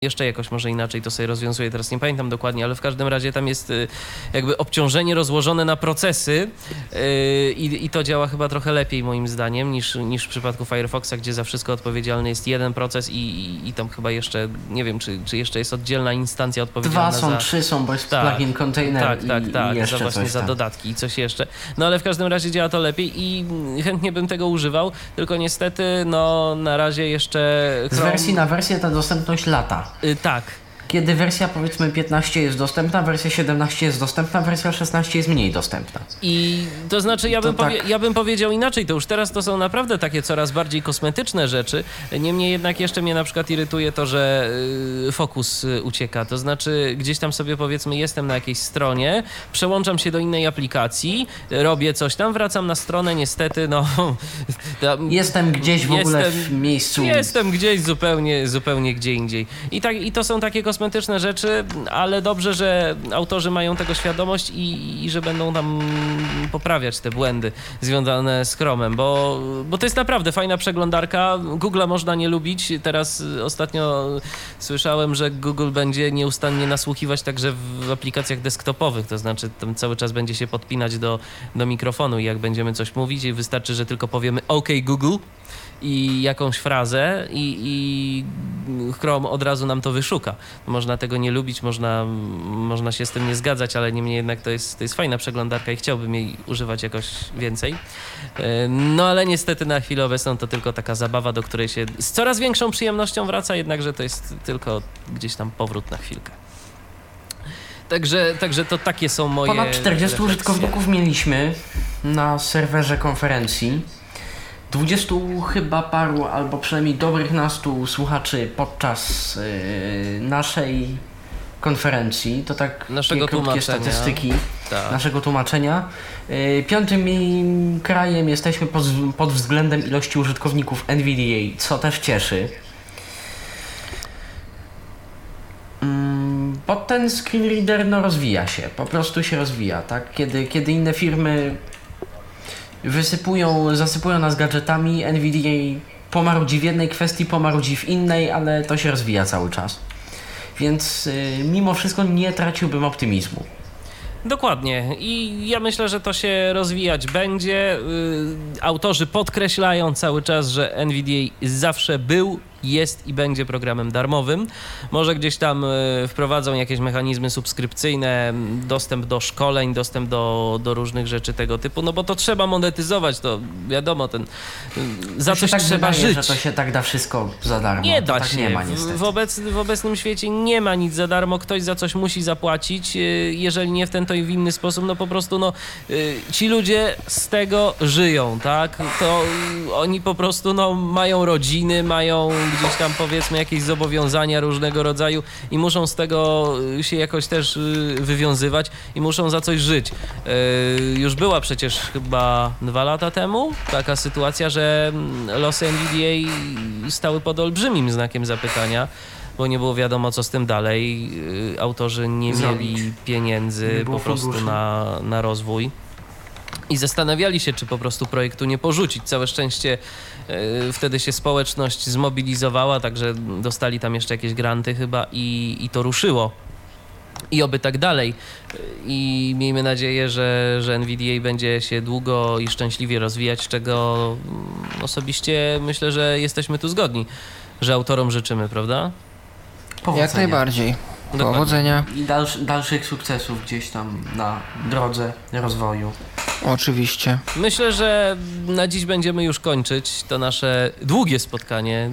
jeszcze jakoś może inaczej to sobie rozwiązuje, teraz nie pamiętam dokładnie, ale w każdym razie tam jest jakby obciążenie rozłożone na procesy i to działa chyba trochę lepiej moim zdaniem niż w przypadku Firefoxa, gdzie za wszystko odpowiedzialny jest jeden proces i tam chyba jeszcze, nie wiem, czy jeszcze jest oddzielna instancja odpowiedzialna za... 3 są, bo jest plugin container i jeszcze za właśnie coś tam. za dodatki i coś jeszcze. No ale w każdym razie działa to lepiej i chętnie bym tego używał, tylko niestety no na razie jeszcze... Z wersji na wersję ta dostępność lata. Tak. Kiedy wersja powiedzmy 15 jest dostępna, wersja 17 jest dostępna, wersja 16 jest mniej dostępna. I to znaczy ja bym powiedział inaczej, to już teraz to są naprawdę takie coraz bardziej kosmetyczne rzeczy, niemniej jednak jeszcze mnie na przykład irytuje to, że fokus ucieka, to znaczy gdzieś tam sobie powiedzmy jestem na jakiejś stronie, przełączam się do innej aplikacji, robię coś tam, wracam na stronę, niestety no... Jestem gdzieś w ogóle w miejscu... Jestem gdzieś zupełnie gdzie indziej. I to są takie kosmetyczne rzeczy, ale dobrze, że autorzy mają tego świadomość i że będą tam poprawiać te błędy związane z Chromem, bo to jest naprawdę fajna przeglądarka. Google'a można nie lubić. Teraz ostatnio słyszałem, że Google będzie nieustannie nasłuchiwać także w aplikacjach desktopowych, to znaczy tam cały czas będzie się podpinać do mikrofonu i jak będziemy coś mówić i wystarczy, że tylko powiemy OK Google i jakąś frazę i Chrome od razu nam to wyszuka. Można tego nie lubić, można się z tym nie zgadzać, ale niemniej jednak to jest fajna przeglądarka i chciałbym jej używać jakoś więcej. No ale niestety na chwilę obecną to tylko taka zabawa, do której się z coraz większą przyjemnością wraca, jednakże to jest tylko gdzieś tam powrót na chwilkę. Także to takie są moje... Ponad 40 refleksje. użytkowników mieliśmy na serwerze konferencji. 20 chyba paru, albo przynajmniej dobrych nastu słuchaczy podczas naszej konferencji. To tak naszego krótkie statystyki tak. Naszego tłumaczenia. 5. krajem jesteśmy pod względem ilości użytkowników NVDA, co też cieszy. Bo ten screen reader no rozwija się, po prostu się rozwija, tak? Kiedy inne firmy zasypują nas gadżetami, NVDA pomarudzi w jednej kwestii, pomarudzi w innej, ale to się rozwija cały czas. Więc mimo wszystko nie traciłbym optymizmu. Dokładnie i ja myślę, że to się rozwijać będzie. Autorzy podkreślają cały czas, że NVDA zawsze był, jest i będzie programem darmowym. Może gdzieś tam wprowadzą jakieś mechanizmy subskrypcyjne, dostęp do szkoleń, dostęp do różnych rzeczy tego typu, no bo to trzeba monetyzować, to wiadomo, za coś tak trzeba wydaje, żyć. że to się tak da wszystko za darmo. Nie da tak się. Nie ma niestety. W obecnym świecie nie ma nic za darmo, ktoś za coś musi zapłacić, jeżeli nie w ten, to i w inny sposób, no po prostu ci ludzie z tego żyją, tak? To oni po prostu mają rodziny, mają gdzieś tam powiedzmy jakieś zobowiązania różnego rodzaju i muszą z tego się jakoś też wywiązywać i muszą za coś żyć. Już była przecież chyba 2 lata temu taka sytuacja, że losy NVDA stały pod olbrzymim znakiem zapytania, bo nie było wiadomo, co z tym dalej. Autorzy nie mieli pieniędzy po prostu na rozwój. I zastanawiali się, czy po prostu projektu nie porzucić. Całe szczęście wtedy się społeczność zmobilizowała, także dostali tam jeszcze jakieś granty chyba i to ruszyło. I oby tak dalej. I miejmy nadzieję, że NVDA będzie się długo i szczęśliwie rozwijać, czego osobiście myślę, że jesteśmy tu zgodni, że autorom życzymy, prawda? Powodzenia. Jak najbardziej. Dokładnie. Powodzenia. I dalszych sukcesów gdzieś tam na drodze rozwoju. Oczywiście. Myślę, że na dziś będziemy już kończyć to nasze długie spotkanie.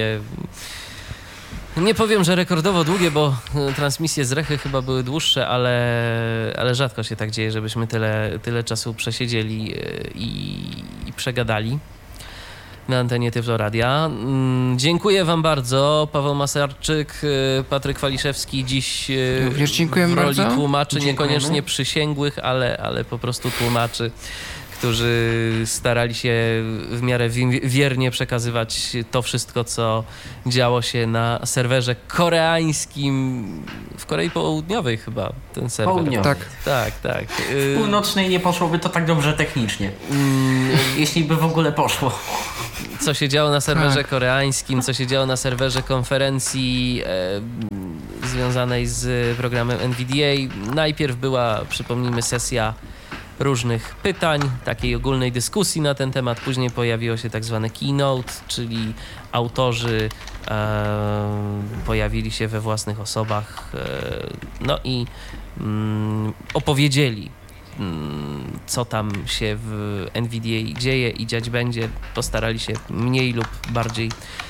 Nie powiem, że rekordowo długie, bo transmisje z Rechy chyba były dłuższe, ale rzadko się tak dzieje, żebyśmy tyle czasu przesiedzieli i przegadali na antenie Tyflo Radia. Dziękuję wam bardzo. Paweł Masarczyk, Patryk Waliszewski dziś w roli bardzo. tłumaczy, niekoniecznie przysięgłych, ale po prostu tłumaczy, którzy starali się w miarę wiernie przekazywać to wszystko, co działo się na serwerze koreańskim, w Korei Południowej chyba ten serwer. Południowej. Tak. W północnej nie poszłoby to tak dobrze technicznie. Jeśli by w ogóle poszło. co się działo na serwerze koreańskim, co się działo na serwerze konferencji związanej z programem NVDA. Najpierw była, przypomnijmy, sesja różnych pytań, takiej ogólnej dyskusji na ten temat. Później pojawiło się tak zwane keynote, czyli autorzy pojawili się we własnych osobach no i opowiedzieli, co tam się w NVDA dzieje i dziać będzie. Postarali się mniej lub bardziej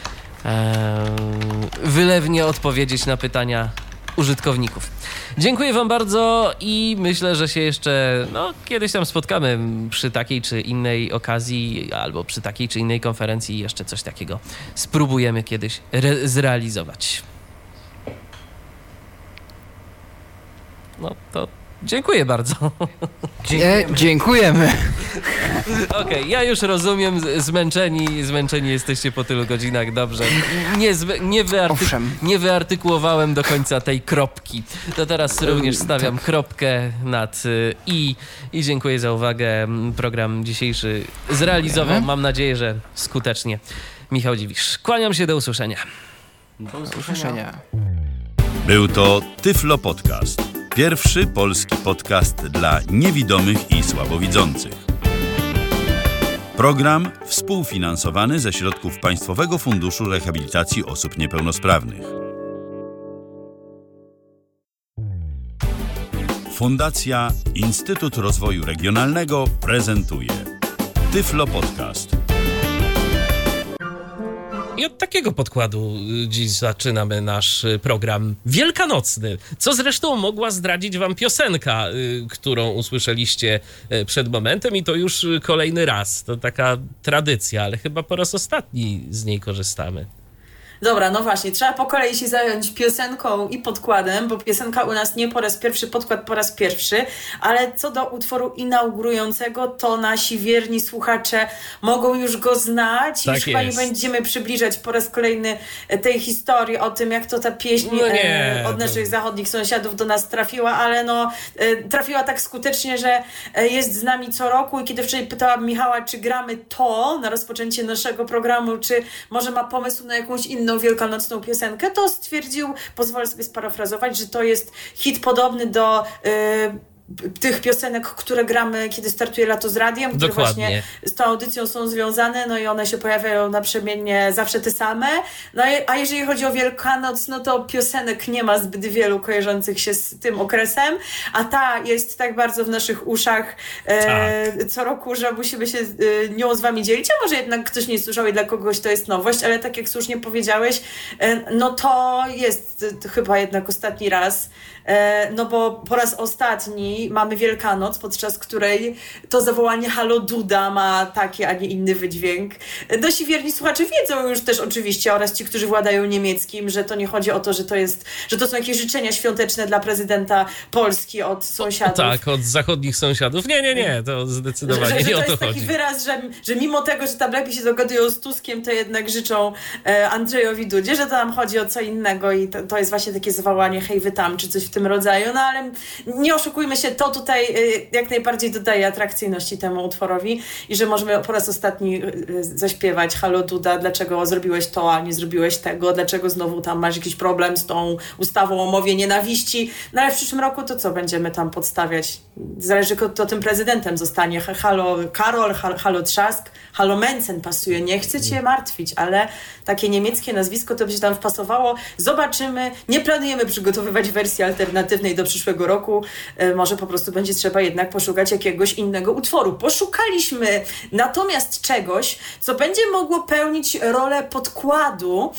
wylewnie odpowiedzieć na pytania użytkowników. Dziękuję wam bardzo i myślę, że się jeszcze kiedyś tam spotkamy przy takiej czy innej okazji albo przy takiej czy innej konferencji i jeszcze coś takiego spróbujemy kiedyś zrealizować. No to dziękuję bardzo. Dziękujemy. Okej, ja już rozumiem, zmęczeni jesteście po tylu godzinach, dobrze. Nie wyartykułowałem do końca tej kropki. To teraz również stawiam kropkę nad i dziękuję za uwagę. Program dzisiejszy zrealizował, mam nadzieję, że skutecznie, Michał Dziwisz. Kłaniam się, do usłyszenia. Do usłyszenia. Był to Tyflo Podcast. Pierwszy polski podcast dla niewidomych i słabowidzących. Program współfinansowany ze środków Państwowego Funduszu Rehabilitacji Osób Niepełnosprawnych. Fundacja Instytut Rozwoju Regionalnego prezentuje Tyflo Podcast. I od takiego podkładu dziś zaczynamy nasz program wielkanocny, co zresztą mogła zdradzić wam piosenka, którą usłyszeliście przed momentem i to już kolejny raz. To taka tradycja, ale chyba po raz ostatni z niej korzystamy. Dobra, no właśnie, trzeba po kolei się zająć piosenką i podkładem, bo piosenka u nas nie po raz pierwszy, podkład po raz pierwszy, ale co do utworu inaugurującego, to nasi wierni słuchacze mogą już go znać. Tak już chyba nie będziemy przybliżać po raz kolejny tej historii o tym, jak to ta pieśń od naszych zachodnich sąsiadów do nas trafiła, ale trafiła tak skutecznie, że jest z nami co roku i kiedy wczoraj pytałam Michała, czy gramy to na rozpoczęcie naszego programu, czy może ma pomysł na jakąś inną wielkanocną piosenkę, to stwierdził, pozwolę sobie sparafrazować, że to jest hit podobny do tych piosenek, które gramy, kiedy startuje Lato z Radiem, które Dokładnie. właśnie z tą audycją są związane, no i one się pojawiają naprzemiennie zawsze te same. A jeżeli chodzi o Wielkanoc, no to piosenek nie ma zbyt wielu kojarzących się z tym okresem, a ta jest tak bardzo w naszych uszach co roku, że musimy się nią z wami dzielić, a może jednak ktoś nie słyszał i dla kogoś to jest nowość, ale tak jak słusznie powiedziałeś, no to jest chyba jednak ostatni raz, no bo po raz ostatni mamy Wielkanoc, podczas której to zawołanie Halo Duda ma taki, a nie inny wydźwięk. Nasi wierni słuchacze wiedzą już też oczywiście, oraz ci, którzy władają niemieckim, że to nie chodzi o to, że to są jakieś życzenia świąteczne dla prezydenta Polski od sąsiadów. Tak, od zachodnich sąsiadów. Nie, to zdecydowanie nie o to chodzi. To jest taki wyraz, że mimo tego, że tam lepiej się dogadują z Tuskiem, to jednak życzą Andrzejowi Dudzie, że to nam chodzi o co innego i to jest właśnie takie zawołanie hej wy tam, czy coś w tym rodzaju, no ale nie oszukujmy się, to tutaj jak najbardziej dodaje atrakcyjności temu utworowi i że możemy po raz ostatni zaśpiewać Halo Duda, dlaczego zrobiłeś to, a nie zrobiłeś tego, dlaczego znowu tam masz jakiś problem z tą ustawą o mowie nienawiści, no ale w przyszłym roku to co będziemy tam podstawiać? Zależy, kto tym prezydentem zostanie. Halo Karol, halo Trzask, halo Mencen pasuje, nie chcę cię martwić, ale takie niemieckie nazwisko to by się tam wpasowało. Zobaczymy, nie planujemy przygotowywać wersji alternatywnej do przyszłego roku, może po prostu będzie trzeba jednak poszukać jakiegoś innego utworu. Poszukaliśmy natomiast czegoś, co będzie mogło pełnić rolę podkładu,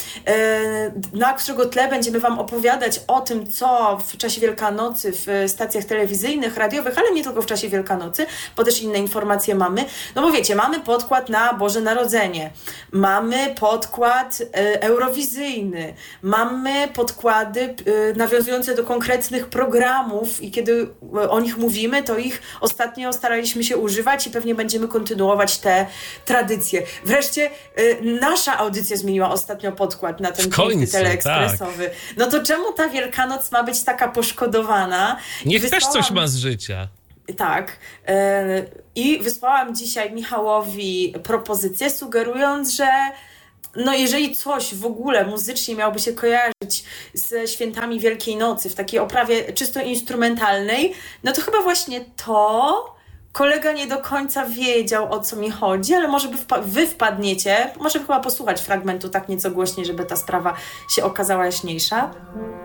na którego tle będziemy wam opowiadać o tym, co w czasie Wielkanocy w stacjach telewizyjnych, radiowych, ale nie tylko w czasie Wielkanocy, bo też inne informacje mamy. No bo wiecie, mamy podkład na Boże Narodzenie, mamy podkład eurowizyjny, mamy podkłady nawiązujące do konkretnych programów i kiedy o nich mówimy, to ich ostatnio staraliśmy się używać i pewnie będziemy kontynuować te tradycje. Wreszcie nasza audycja zmieniła ostatnio podkład na ten piękny teleekspresowy. Tak. No to czemu ta Wielkanoc ma być taka poszkodowana? Niech też coś ma z życia. Tak. I wysłałam dzisiaj Michałowi propozycję, sugerując, że no jeżeli coś w ogóle muzycznie miałoby się kojarzyć ze świętami Wielkiej Nocy w takiej oprawie czysto instrumentalnej, no to chyba właśnie to. Kolega nie do końca wiedział, o co mi chodzi, ale może wy wpadniecie, może chyba posłuchać fragmentu tak nieco głośniej, żeby ta sprawa się okazała jaśniejsza.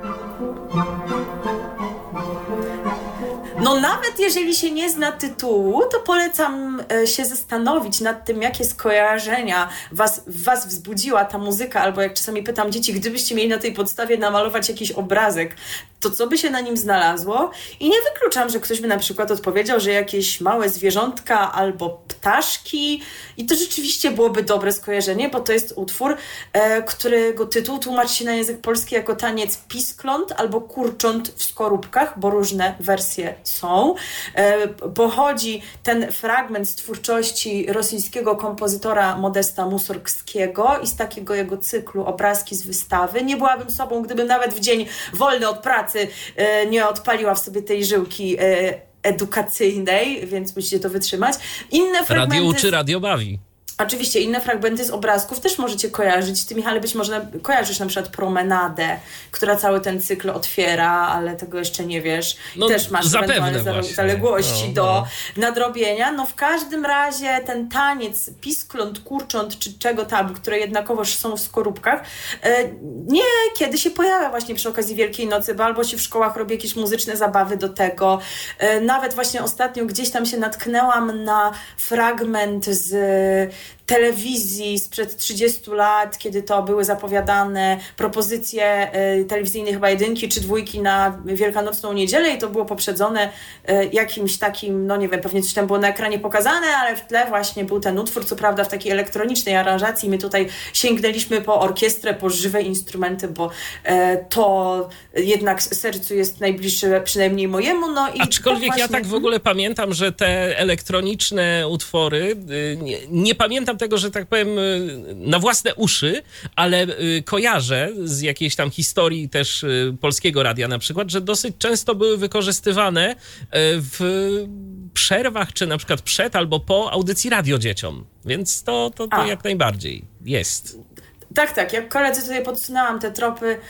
No nawet jeżeli się nie zna tytułu, to polecam się zastanowić nad tym, jakie skojarzenia was wzbudziła ta muzyka, albo jak czasami pytam dzieci, gdybyście mieli na tej podstawie namalować jakiś obrazek, to co by się na nim znalazło? I nie wykluczam, że ktoś by na przykład odpowiedział, że jakieś małe zwierzątka albo ptaszki i to rzeczywiście byłoby dobre skojarzenie, bo to jest utwór, którego tytuł tłumaczy się na język polski jako taniec piskląt albo kurcząt w skorupkach, bo różne wersje są. Pochodzi ten fragment z twórczości rosyjskiego kompozytora Modesta Musorgskiego i z takiego jego cyklu Obrazki z wystawy. Nie byłabym sobą, gdybym nawet w dzień wolny od pracy nie odpaliła w sobie tej żyłki edukacyjnej, więc musicie to wytrzymać. Inne fragmenty... Radio uczy, radio bawi. Oczywiście inne fragmenty z obrazków też możecie kojarzyć. Ty, Michale, być może kojarzysz na przykład Promenadę, która cały ten cykl otwiera, ale tego jeszcze nie wiesz. No, też masz ewentualne zaległości do nadrobienia. No w każdym razie ten taniec piskląt, kurcząt czy czego tam, które jednakowoż są w skorupkach, niekiedy się pojawia właśnie przy okazji Wielkiej Nocy, bo albo się w szkołach robi jakieś muzyczne zabawy do tego. Nawet właśnie ostatnio gdzieś tam się natknęłam na fragment z telewizji sprzed 30 lat, kiedy to były zapowiadane propozycje telewizyjne chyba 1 czy 2 na Wielkanocną niedzielę i to było poprzedzone jakimś takim, no nie wiem, pewnie coś tam było na ekranie pokazane, ale w tle właśnie był ten utwór, co prawda w takiej elektronicznej aranżacji. My tutaj sięgnęliśmy po orkiestrę, po żywe instrumenty, bo to jednak sercu jest najbliższe, przynajmniej mojemu. No i aczkolwiek właśnie... ja tak w ogóle pamiętam, że te elektroniczne utwory, nie pamiętam tego, że tak powiem, na własne uszy, ale kojarzę z jakiejś tam historii też Polskiego Radia na przykład, że dosyć często były wykorzystywane w przerwach, czy na przykład przed albo po audycji Radio Dzieciom. Więc to jak najbardziej jest. Tak, jak koledzy tutaj podsunęłam te tropy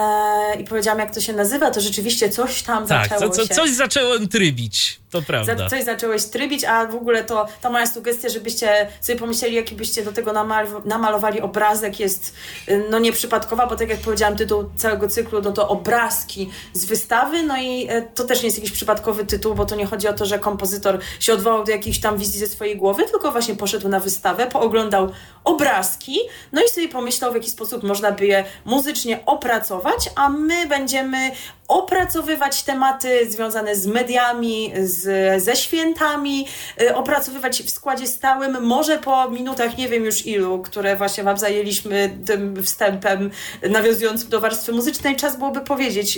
i powiedziałam, jak to się nazywa, to rzeczywiście coś tam zaczęło się... Coś zaczęło trybić, to prawda. Coś zaczęłeś trybić, a w ogóle to moja sugestia, żebyście sobie pomyśleli, jaki byście do tego namalowali obrazek, jest no nieprzypadkowa, bo tak jak powiedziałam, tytuł całego cyklu, no to obrazki z wystawy, no i to też nie jest jakiś przypadkowy tytuł, bo to nie chodzi o to, że kompozytor się odwołał do jakiejś tam wizji ze swojej głowy, tylko właśnie poszedł na wystawę, pooglądał obrazki, no i sobie pomyślał, w jaki sposób można by je muzycznie opracować, a my będziemy opracowywać tematy związane z mediami, ze świętami, opracowywać w składzie stałym, może po minutach, nie wiem już ilu, które właśnie wam zajęliśmy tym wstępem nawiązującym do warstwy muzycznej, czas byłoby powiedzieć,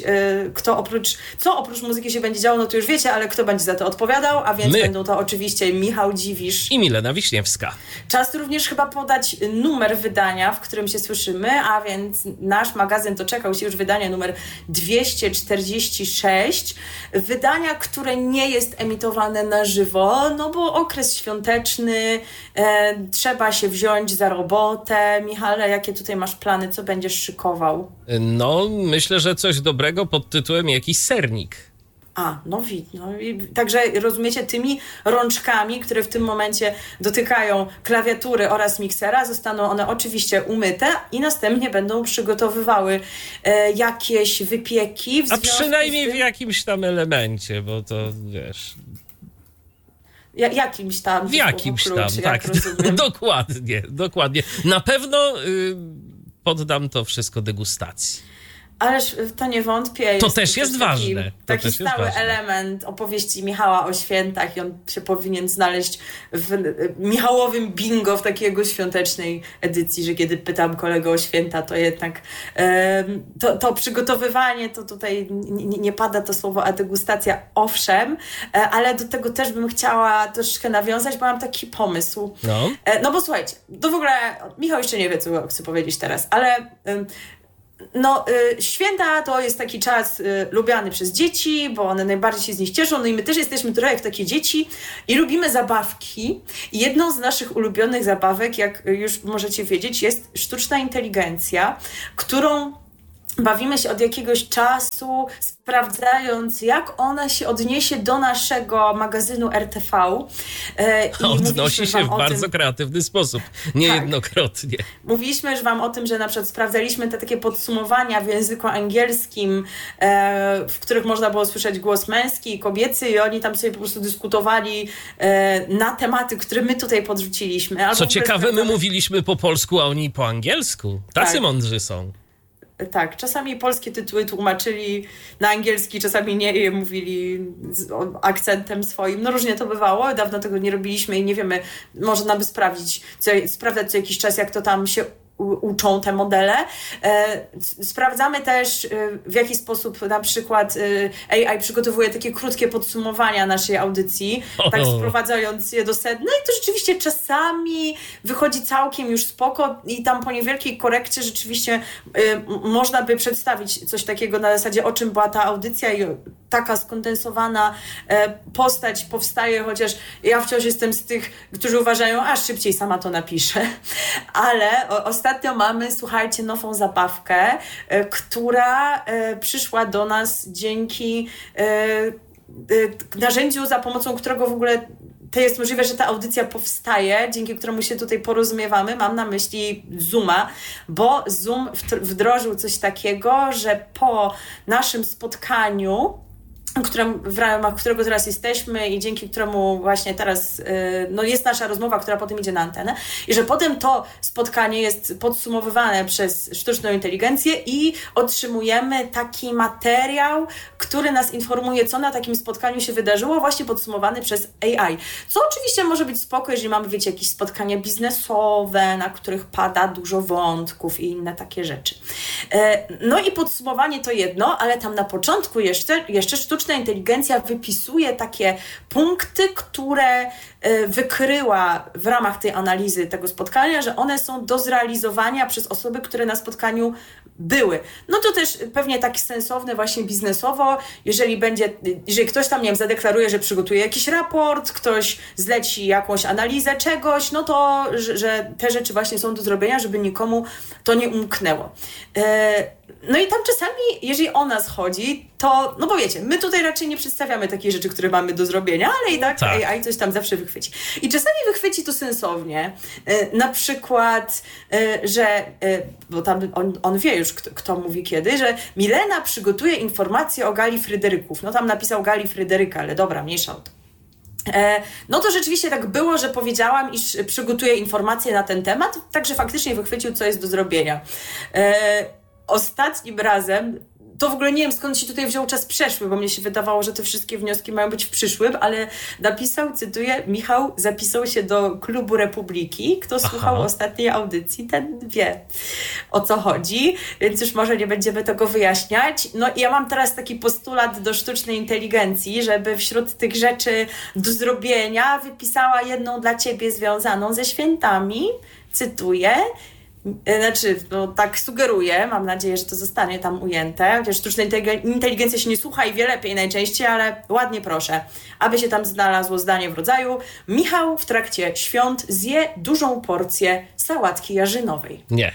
co oprócz muzyki się będzie działo, no to już wiecie, ale kto będzie za to odpowiadał, a więc będą to oczywiście Michał Dziwisz i Milena Wiśniewska. Czas również chyba podać numer wydania, w którym się słyszymy, a więc nasz magazyn doczekał się już wydania numer 246. Wydania, które nie jest emitowane na żywo, no bo okres świąteczny, trzeba się wziąć za robotę. Michale, jakie tutaj masz plany, co będziesz szykował? No, myślę, że coś dobrego pod tytułem jakiś sernik. Także rozumiecie, tymi rączkami, które w tym momencie dotykają klawiatury oraz miksera, zostaną one oczywiście umyte i następnie będą przygotowywały jakieś wypieki. A przynajmniej w jakimś tam elemencie, bo to wiesz... Jakimś tam. W jakimś tam, tak. Dokładnie. Na pewno poddam to wszystko degustacji. Ależ w to nie wątpię. To też jest ważne. Taki stały element opowieści Michała o świętach i on się powinien znaleźć w Michałowym bingo w takiej jego świątecznej edycji, że kiedy pytam kolegę o święta, to jednak to przygotowywanie, to tutaj nie pada to słowo, a degustacja owszem, ale do tego też bym chciała troszeczkę nawiązać, bo mam taki pomysł. No bo słuchajcie, to w ogóle Michał jeszcze nie wie, co chcę powiedzieć teraz, ale... Święta to jest taki czas lubiany przez dzieci, bo one najbardziej się z nich cieszą, no i my też jesteśmy trochę jak takie dzieci i lubimy zabawki. I jedną z naszych ulubionych zabawek, jak już możecie wiedzieć, jest sztuczna inteligencja, którą bawimy się od jakiegoś czasu, sprawdzając, jak ona się odniesie do naszego magazynu RTV. Odnosi się w bardzo kreatywny sposób, niejednokrotnie. Tak. Mówiliśmy już wam o tym, że na przykład sprawdzaliśmy te takie podsumowania w języku angielskim, w których można było słyszeć głos męski i kobiecy i oni tam sobie po prostu dyskutowali na tematy, które my tutaj podrzuciliśmy. Co ciekawe, my mówiliśmy po polsku, a oni po angielsku. Tacy mądrzy są. Tak, czasami polskie tytuły tłumaczyli na angielski, czasami nie je mówili z akcentem swoim. No różnie to bywało, dawno tego nie robiliśmy i nie wiemy, można by sprawdzać co jakiś czas, jak to tam się uczą te modele. Sprawdzamy też, w jaki sposób na przykład AI przygotowuje takie krótkie podsumowania naszej audycji, tak sprowadzając je do sedna i to rzeczywiście czasami wychodzi całkiem już spoko i tam po niewielkiej korekcie rzeczywiście można by przedstawić coś takiego na zasadzie, o czym była ta audycja i taka skondensowana postać powstaje, chociaż ja wciąż jestem z tych, którzy uważają, aż szybciej sama to napiszę. Ale ostatnio mamy, słuchajcie, nową zabawkę, która przyszła do nas dzięki narzędziu, za pomocą którego w ogóle to jest możliwe, że ta audycja powstaje, dzięki któremu się tutaj porozumiewamy. Mam na myśli Zooma, bo Zoom wdrożył coś takiego, że po naszym spotkaniu, w ramach którego teraz jesteśmy i dzięki któremu właśnie teraz jest nasza rozmowa, która potem idzie na antenę i że potem to spotkanie jest podsumowywane przez sztuczną inteligencję i otrzymujemy taki materiał, który nas informuje, co na takim spotkaniu się wydarzyło, właśnie podsumowany przez AI. Co oczywiście może być spoko, jeżeli mamy, wiecie, jakieś spotkania biznesowe, na których pada dużo wątków i inne takie rzeczy. No i podsumowanie to jedno, ale tam na początku jeszcze sztuczna inteligencja wypisuje takie punkty, które wykryła w ramach tej analizy tego spotkania, że one są do zrealizowania przez osoby, które na spotkaniu były. No to też pewnie tak sensowne właśnie biznesowo, jeżeli ktoś tam, nie wiem, zadeklaruje, że przygotuje jakiś raport, ktoś zleci jakąś analizę czegoś, no to, że te rzeczy właśnie są do zrobienia, żeby nikomu to nie umknęło. No i tam czasami, jeżeli o nas chodzi, to, no bo wiecie, my tutaj raczej nie przedstawiamy takich rzeczy, które mamy do zrobienia, ale i tak AI coś tam zawsze wychwyci. I czasami wychwyci to sensownie. Na przykład, że, bo tam on wie już, kto mówi kiedy, że Milena przygotuje informacje o Gali Fryderyków. No tam napisał Gali Fryderyka, ale dobra, mniejsza o to. No to rzeczywiście tak było, że powiedziałam, iż przygotuję informacje na ten temat, także faktycznie wychwycił, co jest do zrobienia. Ostatnim razem, to w ogóle nie wiem, skąd się tutaj wziął czas przeszły, bo mnie się wydawało, że te wszystkie wnioski mają być w przyszłym, ale napisał, cytuję, Michał zapisał się do Klubu Republiki. Kto słuchał ostatniej audycji, ten wie, o co chodzi, więc już może nie będziemy tego wyjaśniać. No i ja mam teraz taki postulat do sztucznej inteligencji, żeby wśród tych rzeczy do zrobienia wypisała jedną dla ciebie związaną ze świętami, cytuję, tak sugeruję, mam nadzieję, że to zostanie tam ujęte, chociaż sztuczna inteligencja się nie słucha i wie lepiej najczęściej, ale ładnie proszę, aby się tam znalazło zdanie w rodzaju: Michał w trakcie świąt zje dużą porcję sałatki jarzynowej. Nie.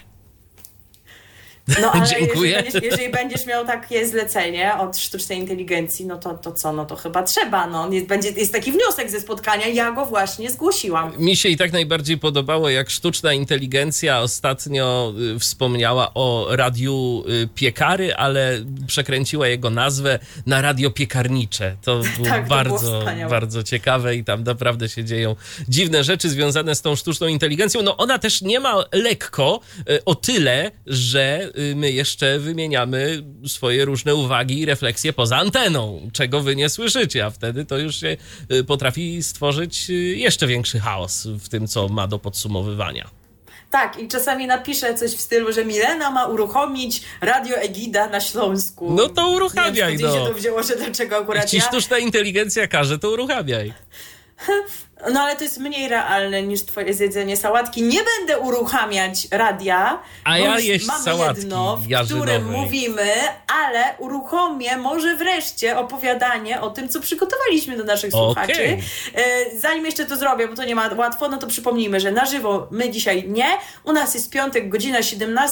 No ale dziękuję. Jeżeli będziesz miał takie zlecenie od sztucznej inteligencji, no to co? No to chyba trzeba. No. Jest taki wniosek ze spotkania, ja go właśnie zgłosiłam. Mi się i tak najbardziej podobało, jak sztuczna inteligencja ostatnio wspomniała o radiu Piekary, ale przekręciła jego nazwę na radio piekarnicze. To było tak, bardzo, bardzo ciekawe i tam naprawdę się dzieją dziwne rzeczy związane z tą sztuczną inteligencją. No ona też nie ma lekko, o tyle, że my jeszcze wymieniamy swoje różne uwagi i refleksje poza anteną, czego wy nie słyszycie, a wtedy to już się potrafi stworzyć jeszcze większy chaos w tym, co ma do podsumowywania. Tak, i czasami napiszę coś w stylu, że Milena ma uruchomić Radio Egida na Śląsku. No to uruchamiaj, nie wiem, skąd się to wzięło, że dlaczego akurat ci sztuczna inteligencja każe, to uruchamiaj. No ale to jest mniej realne niż twoje zjedzenie sałatki. Nie będę uruchamiać radia, a ja jeść mamy sałatki jedno, w jarzynowej. którym mówimy, ale uruchomię może wreszcie opowiadanie o tym, co przygotowaliśmy do naszych słuchaczy. Zanim jeszcze to zrobię, bo to nie ma łatwo, no to przypomnijmy, że na żywo my dzisiaj nie. U nas jest piątek, godzina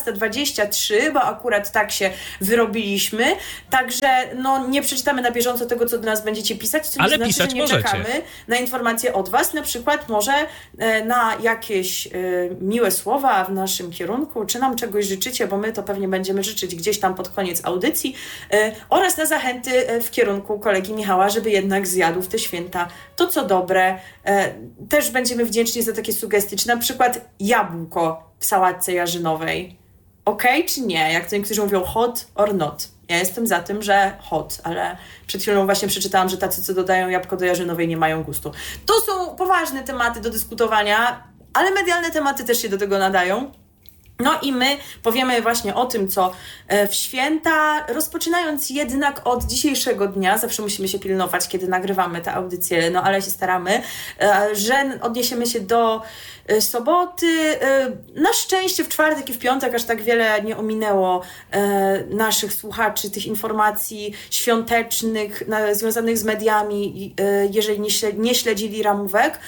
17:23, bo akurat tak się wyrobiliśmy. Także no, nie przeczytamy na bieżąco tego, co do nas będziecie pisać, co nie znaczy, pisać że nie możecie. czekamy na informacje od was. Na przykład może na jakieś miłe słowa w naszym kierunku, czy nam czegoś życzycie, bo my to pewnie będziemy życzyć gdzieś tam pod koniec audycji, oraz na zachęty w kierunku kolegi Michała, żeby jednak zjadł w te święta to, co dobre. Też będziemy wdzięczni za takie sugestie, czy na przykład jabłko w sałatce jarzynowej. Okej, czy nie? Jak to niektórzy mówią hot or not. Ja jestem za tym, że hot, ale przed chwilą właśnie przeczytałam, że tacy, co dodają jabłko do jarzynowej, nie mają gustu. To są poważne tematy do dyskutowania, ale medialne tematy też się do tego nadają. No i my powiemy właśnie o tym, co w święta, rozpoczynając jednak od dzisiejszego dnia, zawsze musimy się pilnować, kiedy nagrywamy te audycje, no ale się staramy, że odniesiemy się do soboty. Na szczęście w czwartek i w piątek aż tak wiele nie ominęło naszych słuchaczy, tych informacji świątecznych związanych z mediami, jeżeli nie śledzili ramówek.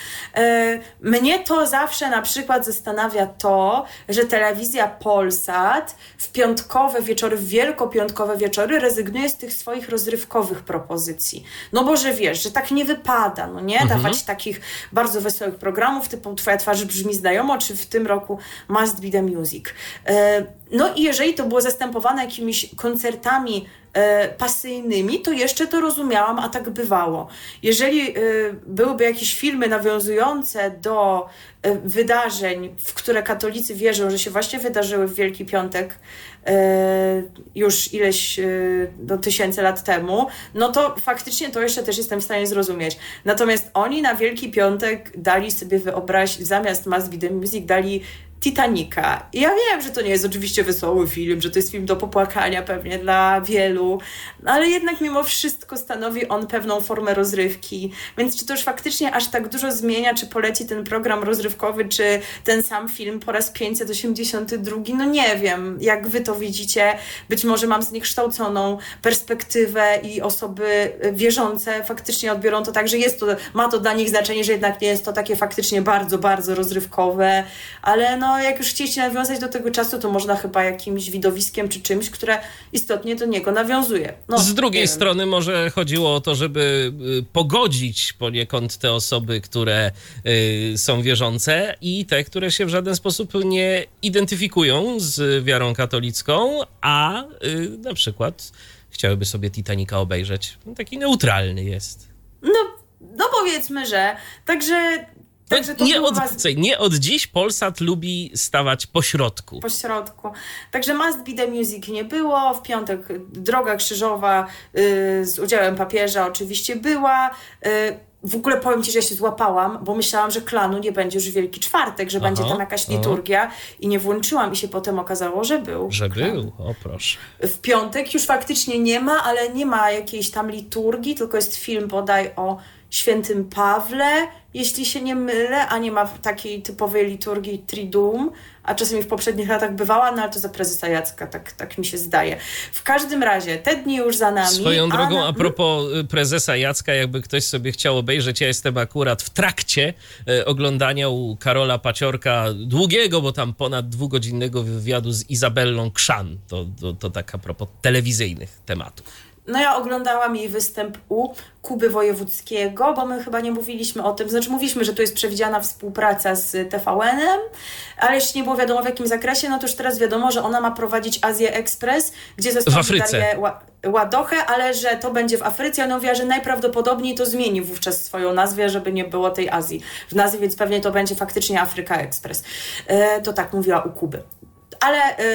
Mnie to zawsze na przykład zastanawia to, że telewizja Polsat w piątkowe wieczory, w wielkopiątkowe wieczory rezygnuje z tych swoich rozrywkowych propozycji. No bo że wiesz, że tak nie wypada, no nie? Dawać takich bardzo wesołych programów typu Twoja twarz brzmi znajomo, czy w tym roku Must Be The Music. No i jeżeli to było zastępowane jakimiś koncertami pasyjnymi, to jeszcze to rozumiałam, a tak bywało. Jeżeli byłyby jakieś filmy nawiązujące do wydarzeń, w które katolicy wierzą, że się właśnie wydarzyły w Wielki Piątek już ileś tysięcy lat temu, no to faktycznie to jeszcze też jestem w stanie zrozumieć. Natomiast oni na Wielki Piątek dali sobie wyobrazić, zamiast Must Be The Music dali Titanica. I ja wiem, że to nie jest oczywiście wesoły film, że to jest film do popłakania pewnie dla wielu, ale jednak mimo wszystko stanowi on pewną formę rozrywki. Więc czy to już faktycznie aż tak dużo zmienia, czy poleci ten program rozrywkowy, czy ten sam film po raz 582? No nie wiem, jak wy to widzicie. Być może mam zniekształconą perspektywę i osoby wierzące faktycznie odbiorą to tak, że ma to dla nich znaczenie, że jednak nie jest to takie faktycznie bardzo, bardzo rozrywkowe, ale no jak już chcieliście nawiązać do tego czasu, to można chyba jakimś widowiskiem czy czymś, które istotnie do niego nawiązuje. No, z drugiej strony może chodziło o to, żeby pogodzić poniekąd te osoby, które są wierzące i te, które się w żaden sposób nie identyfikują z wiarą katolicką, a na przykład chciałyby sobie Titanica obejrzeć. Taki neutralny jest. No powiedzmy, że. Także to nie od dziś Polsat lubi stawać po środku. Także Must Be The Music nie było. W piątek Droga Krzyżowa z udziałem papieża oczywiście była. W ogóle powiem ci, że ja się złapałam, bo myślałam, że klanu nie będzie już w Wielki Czwartek, że będzie tam jakaś liturgia i nie włączyłam i się potem okazało, że był. O proszę. W piątek już faktycznie nie ma, ale nie ma jakiejś tam liturgii, tylko jest film bodaj o Świętym Pawle, jeśli się nie mylę, a nie ma takiej typowej liturgii Triduum, a czasami w poprzednich latach bywała, no ale to za prezesa Jacka, tak mi się zdaje. W każdym razie, te dni już za nami. Swoją drogą, a propos prezesa Jacka, jakby ktoś sobie chciał obejrzeć, ja jestem akurat w trakcie oglądania u Karola Paciorka długiego, bo tam ponad 2-godzinnego wywiadu z Izabellą Krzan. To tak a propos telewizyjnych tematów. No ja oglądałam jej występ u Kuby Wojewódzkiego, bo my chyba nie mówiliśmy o tym, znaczy mówiliśmy, że tu jest przewidziana współpraca z TVN-em, ale jeszcze nie było wiadomo w jakim zakresie, no to już teraz wiadomo, że ona ma prowadzić Azję Express, gdzie zastąpi Darię Ładochę, ale że to będzie w Afryce. Ona mówiła, że najprawdopodobniej to zmieni wówczas swoją nazwę, żeby nie było tej Azji w nazwie, więc pewnie to będzie faktycznie Afryka Express. To tak mówiła u Kuby. Ale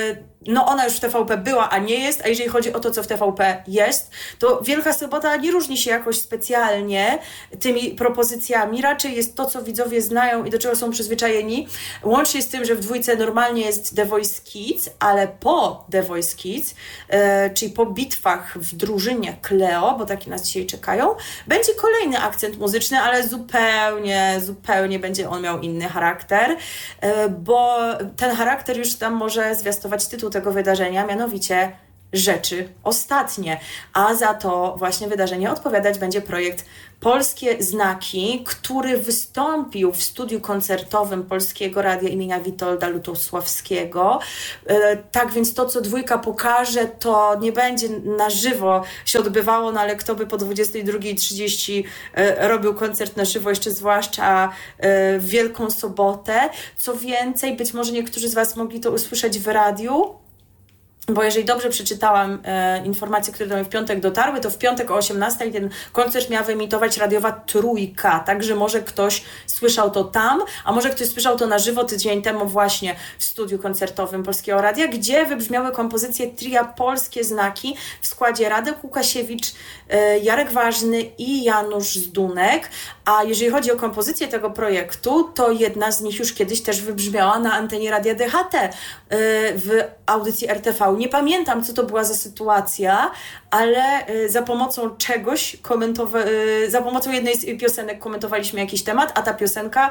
no ona już w TVP była, a nie jest, a jeżeli chodzi o to, co w TVP jest, to Wielka Sobota nie różni się jakoś specjalnie tymi propozycjami, raczej jest to, co widzowie znają i do czego są przyzwyczajeni, łącznie z tym, że w dwójce normalnie jest The Voice Kids, ale po The Voice Kids, czyli po bitwach w drużynie Cleo, bo takie nas dzisiaj czekają, będzie kolejny akcent muzyczny, ale zupełnie będzie on miał inny charakter, bo ten charakter już tam może zwiastować tytuł tego wydarzenia, mianowicie Rzeczy Ostatnie, a za to właśnie wydarzenie odpowiadać będzie projekt Polskie Znaki, który wystąpił w studiu koncertowym Polskiego Radia imienia Witolda Lutosławskiego. Tak więc to, co dwójka pokaże, to nie będzie na żywo się odbywało, no ale kto by po 22:30 robił koncert na żywo, jeszcze zwłaszcza w Wielką Sobotę. Co więcej, być może niektórzy z Was mogli to usłyszeć w radiu, bo jeżeli dobrze przeczytałam informacje, które do mnie w piątek dotarły, to w piątek o 18:00 ten koncert miała wyemitować radiowa Trójka, także może ktoś słyszał to tam, a może ktoś słyszał to na żywo tydzień temu właśnie w studiu koncertowym Polskiego Radia, gdzie wybrzmiały kompozycje tria Polskie Znaki w składzie Radek Łukasiewicz, Jarek Ważny i Janusz Zdunek, a jeżeli chodzi o kompozycję tego projektu, to jedna z nich już kiedyś też wybrzmiała na antenie Radia DHT w audycji RTV. Nie pamiętam, co to była za sytuacja, ale za pomocą czegoś za pomocą jednej z piosenek komentowaliśmy jakiś temat, a ta piosenka,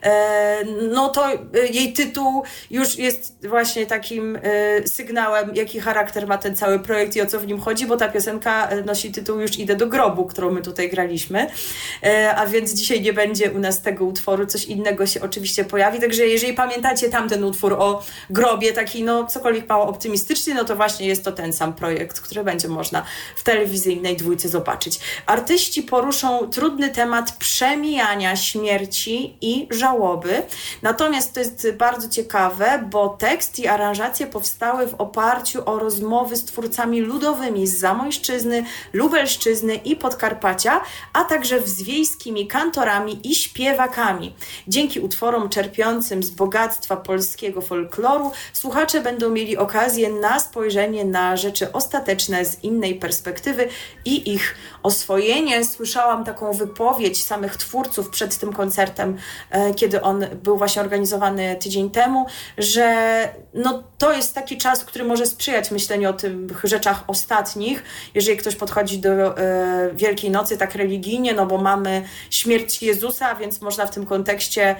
no to jej tytuł już jest właśnie takim sygnałem, jaki charakter ma ten cały projekt i o co w nim chodzi, bo ta piosenka nosi tytuł Już idę do grobu, którą my tutaj graliśmy, a więc dzisiaj nie będzie u nas tego utworu, coś innego się oczywiście pojawi, także jeżeli pamiętacie tamten utwór o grobie, taki no cokolwiek mało optymistyczny, no to właśnie jest to ten sam projekt, który będzie można w telewizyjnej dwójce zobaczyć. Artyści poruszą trudny temat przemijania, śmierci i żałoby. Natomiast to jest bardzo ciekawe, bo tekst i aranżacje powstały w oparciu o rozmowy z twórcami ludowymi z Zamojszczyzny, Lubelszczyzny i Podkarpacia, a także z wiejskimi kantorami i śpiewakami. Dzięki utworom czerpiącym z bogactwa polskiego folkloru słuchacze będą mieli okazję na spojrzenie na rzeczy ostateczne z innej perspektywy i ich oswojenie. Słyszałam taką wypowiedź samych twórców przed tym koncertem, kiedy on był właśnie organizowany tydzień temu, że no, to jest taki czas, który może sprzyjać myśleniu o tych rzeczach ostatnich, jeżeli ktoś podchodzi do Wielkiej Nocy tak religijnie, no bo mamy śmierć Jezusa, więc można w tym kontekście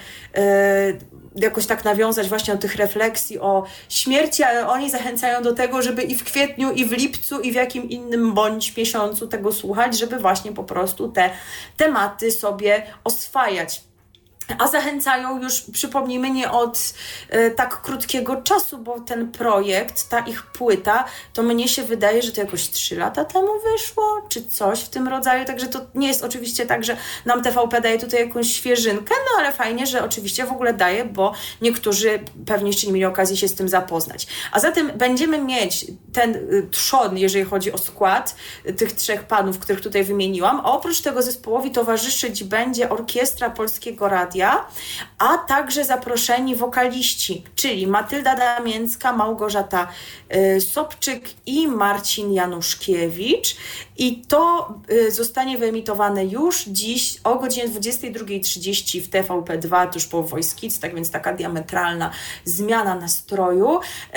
jakoś tak nawiązać właśnie do tych refleksji o śmierci, ale oni zachęcają do tego, żeby i w kwietniu, i w lipcu, i w jakim innym bądź miesiącu tego słuchać, żeby właśnie po prostu te tematy sobie oswajać. A zachęcają już, przypomnijmy, nie od tak krótkiego czasu, bo ten projekt, ta ich płyta, to mnie się wydaje, że to jakoś 3 lata temu wyszło, czy coś w tym rodzaju, także to nie jest oczywiście tak, że nam TVP daje tutaj jakąś świeżynkę, no ale fajnie, że oczywiście w ogóle daje, bo niektórzy pewnie jeszcze nie mieli okazji się z tym zapoznać. A zatem będziemy mieć ten trzon, jeżeli chodzi o skład tych 3 panów, których tutaj wymieniłam, a oprócz tego zespołowi towarzyszyć będzie Orkiestra Polskiego Radia, a także zaproszeni wokaliści, czyli Matylda Damięcka, Małgorzata Sobczyk i Marcin Januszkiewicz. I to zostanie wyemitowane już dziś o godzinie 22:30 w TVP2, tuż po Voice Kids, tak więc taka diametralna zmiana nastroju.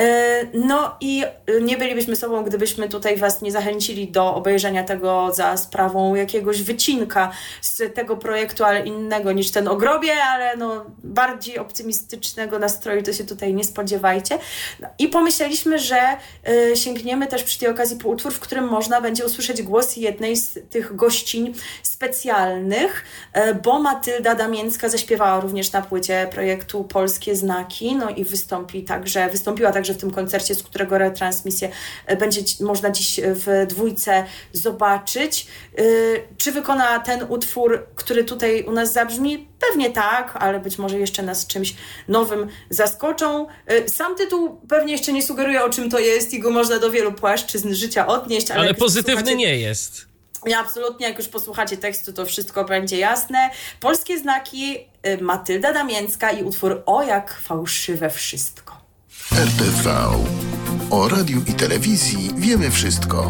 No i nie bylibyśmy sobą, gdybyśmy tutaj Was nie zachęcili do obejrzenia tego za sprawą jakiegoś wycinka z tego projektu, ale innego niż ten o grobie, ale no bardziej optymistycznego nastroju to się tutaj nie spodziewajcie. No, i pomyśleliśmy, że sięgniemy też przy tej okazji po utwór, w którym można będzie usłyszeć głos jednej z tych gościń specjalnych, bo Matylda Damięcka zaśpiewała również na płycie projektu Polskie Znaki, no i wystąpiła także w tym koncercie, z którego retransmisję będzie można dziś w dwójce zobaczyć. Czy wykona ten utwór, który tutaj u nas zabrzmi? Pewnie tak, ale być może jeszcze nas czymś nowym zaskoczą. Sam tytuł pewnie jeszcze nie sugeruje, o czym to jest i go można do wielu płaszczyzn życia odnieść. Ale pozytywny nie jest. Nie, absolutnie, jak już posłuchacie tekstu, to wszystko będzie jasne. Polskie Znaki, Matylda Damięcka i utwór O jak fałszywe wszystko. RTV. O radiu i telewizji wiemy wszystko.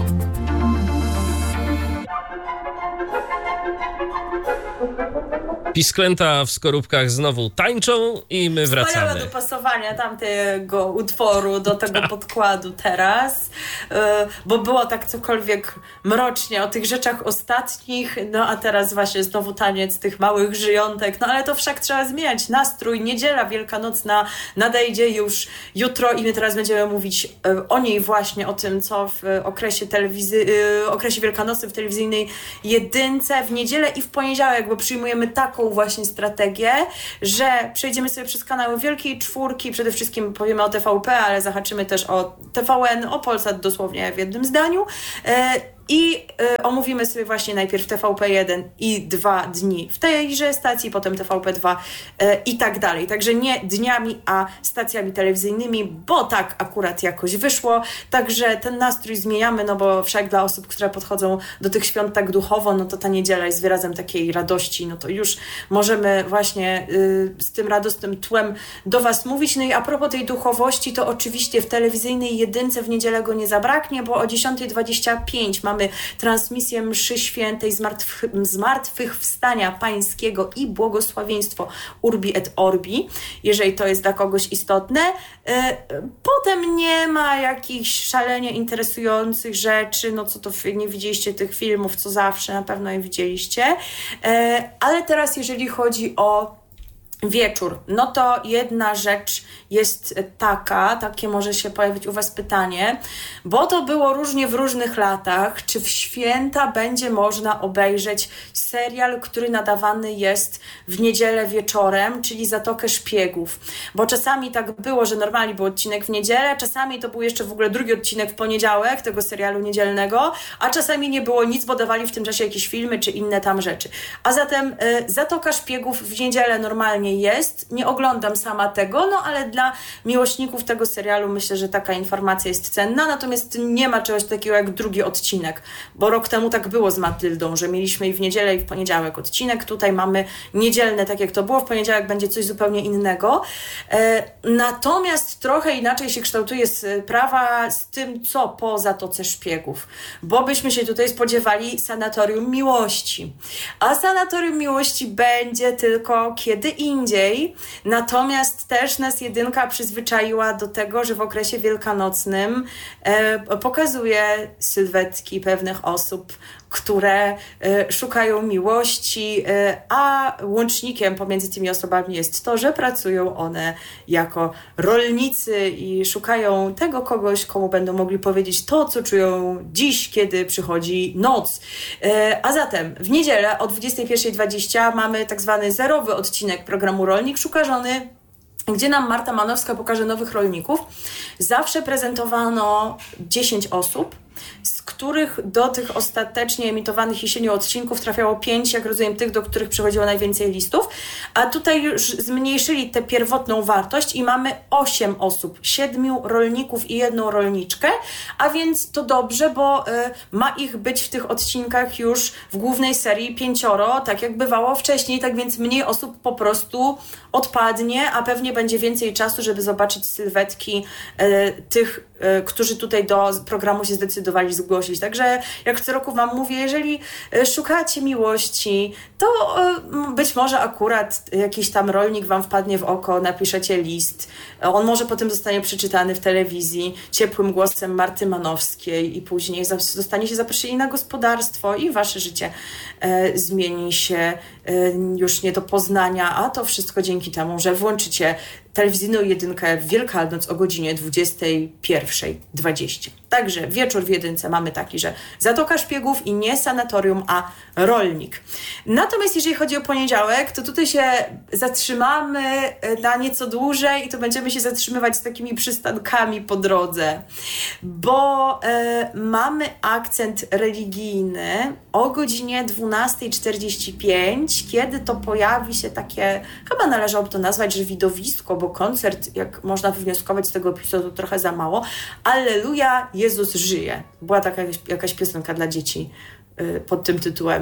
Pisklęta w skorupkach znowu tańczą i my wracamy. Wspaniałe dopasowania tamtego utworu do tego podkładu teraz, bo było tak cokolwiek mrocznie o tych rzeczach ostatnich, no a teraz właśnie znowu taniec tych małych żyjątek, no ale to wszak trzeba zmieniać nastrój. Niedziela wielkanocna nadejdzie już jutro i my teraz będziemy mówić o niej właśnie, o tym, co w okresie wielkanocnym w telewizyjnej jedynce, w niedzielę i w poniedziałek, bo przyjmujemy taką właśnie strategię, że przejdziemy sobie przez kanały Wielkiej Czwórki, przede wszystkim powiemy o TVP, ale zahaczymy też o TVN, o Polsat dosłownie w jednym zdaniu. I omówimy sobie właśnie najpierw TVP1 i 2 dni w tejże stacji, potem TVP2 i tak dalej. Także nie dniami, a stacjami telewizyjnymi, bo tak akurat jakoś wyszło. Także ten nastrój zmieniamy, no bo wszak dla osób, które podchodzą do tych świąt tak duchowo, no to ta niedziela jest wyrazem takiej radości, no to już możemy właśnie z tym radosnym tłem do Was mówić. No i a propos tej duchowości, to oczywiście w telewizyjnej jedynce w niedzielę go nie zabraknie, bo o 10:25 mamy transmisję mszy świętej Zmartwychwstania Pańskiego i błogosławieństwo Urbi et Orbi, jeżeli to jest dla kogoś istotne. Potem nie ma jakichś szalenie interesujących rzeczy, no co to nie widzieliście tych filmów, co zawsze, na pewno je widzieliście. Ale teraz jeżeli chodzi o wieczór, no to jedna rzecz jest takie może się pojawić u Was pytanie, bo to było różnie w różnych latach, czy w święta będzie można obejrzeć serial, który nadawany jest w niedzielę wieczorem, czyli Zatokę Szpiegów, bo czasami tak było, że normalnie był odcinek w niedzielę, czasami to był jeszcze w ogóle drugi odcinek w poniedziałek tego serialu niedzielnego, a czasami nie było nic, bo dawali w tym czasie jakieś filmy, czy inne tam rzeczy. A zatem Zatoka Szpiegów w niedzielę normalnie jest. Nie oglądam sama tego, no ale dla miłośników tego serialu myślę, że taka informacja jest cenna, natomiast nie ma czegoś takiego jak drugi odcinek, bo rok temu tak było z Matyldą, że mieliśmy i w niedzielę i w poniedziałek odcinek, tutaj mamy niedzielne, tak jak to było, w poniedziałek będzie coś zupełnie innego. Natomiast trochę inaczej się kształtuje sprawa z tym, co po Zatoce Szpiegów, bo byśmy się tutaj spodziewali Sanatorium Miłości, a Sanatorium Miłości będzie tylko kiedy indziej, natomiast też nas jedynka przyzwyczaiła do tego, że w okresie wielkanocnym pokazuje sylwetki pewnych osób, które szukają miłości, a łącznikiem pomiędzy tymi osobami jest to, że pracują one jako rolnicy i szukają tego kogoś, komu będą mogli powiedzieć to, co czują dziś, kiedy przychodzi noc. A zatem w niedzielę o 21:20 mamy tak zwany zerowy odcinek programu Rolnik Szuka Żony, gdzie nam Marta Manowska pokaże nowych rolników. Zawsze prezentowano 10 osób, z których do tych ostatecznie emitowanych jesienią odcinków trafiało 5, jak rozumiem, tych, do których przychodziło najwięcej listów, a tutaj już zmniejszyli tę pierwotną wartość i mamy 8 osób, 7 rolników i 1 rolniczkę, a więc to dobrze, bo ma ich być w tych odcinkach już w głównej serii 5, tak jak bywało wcześniej, tak więc mniej osób po prostu odpadnie, a pewnie będzie więcej czasu, żeby zobaczyć sylwetki tych, którzy tutaj do programu się zdecydowali zgłosić. Także jak co roku Wam mówię, jeżeli szukacie miłości, to być może akurat jakiś tam rolnik Wam wpadnie w oko, napiszecie list, on może potem zostanie przeczytany w telewizji ciepłym głosem Marty Manowskiej i później zostaniecie zaproszeni na gospodarstwo i Wasze życie zmieni się już nie do poznania, a to wszystko dzięki temu, że włączycie telewizyjną jedynkę w Wielkanoc o godzinie 21:20. Także wieczór w jedynce mamy taki, że Zatoka Szpiegów i nie Sanatorium, a Rolnik. Natomiast jeżeli chodzi o poniedziałek, to tutaj się zatrzymamy na nieco dłużej i to będziemy się zatrzymywać z takimi przystankami po drodze, bo mamy akcent religijny o godzinie 12:45, kiedy to pojawi się takie, chyba należałoby to nazwać, że widowisko, bo koncert, jak można wywnioskować z tego opisu, to trochę za mało. Alleluja, Jezus żyje. Była taka jakaś piosenka dla dzieci pod tym tytułem.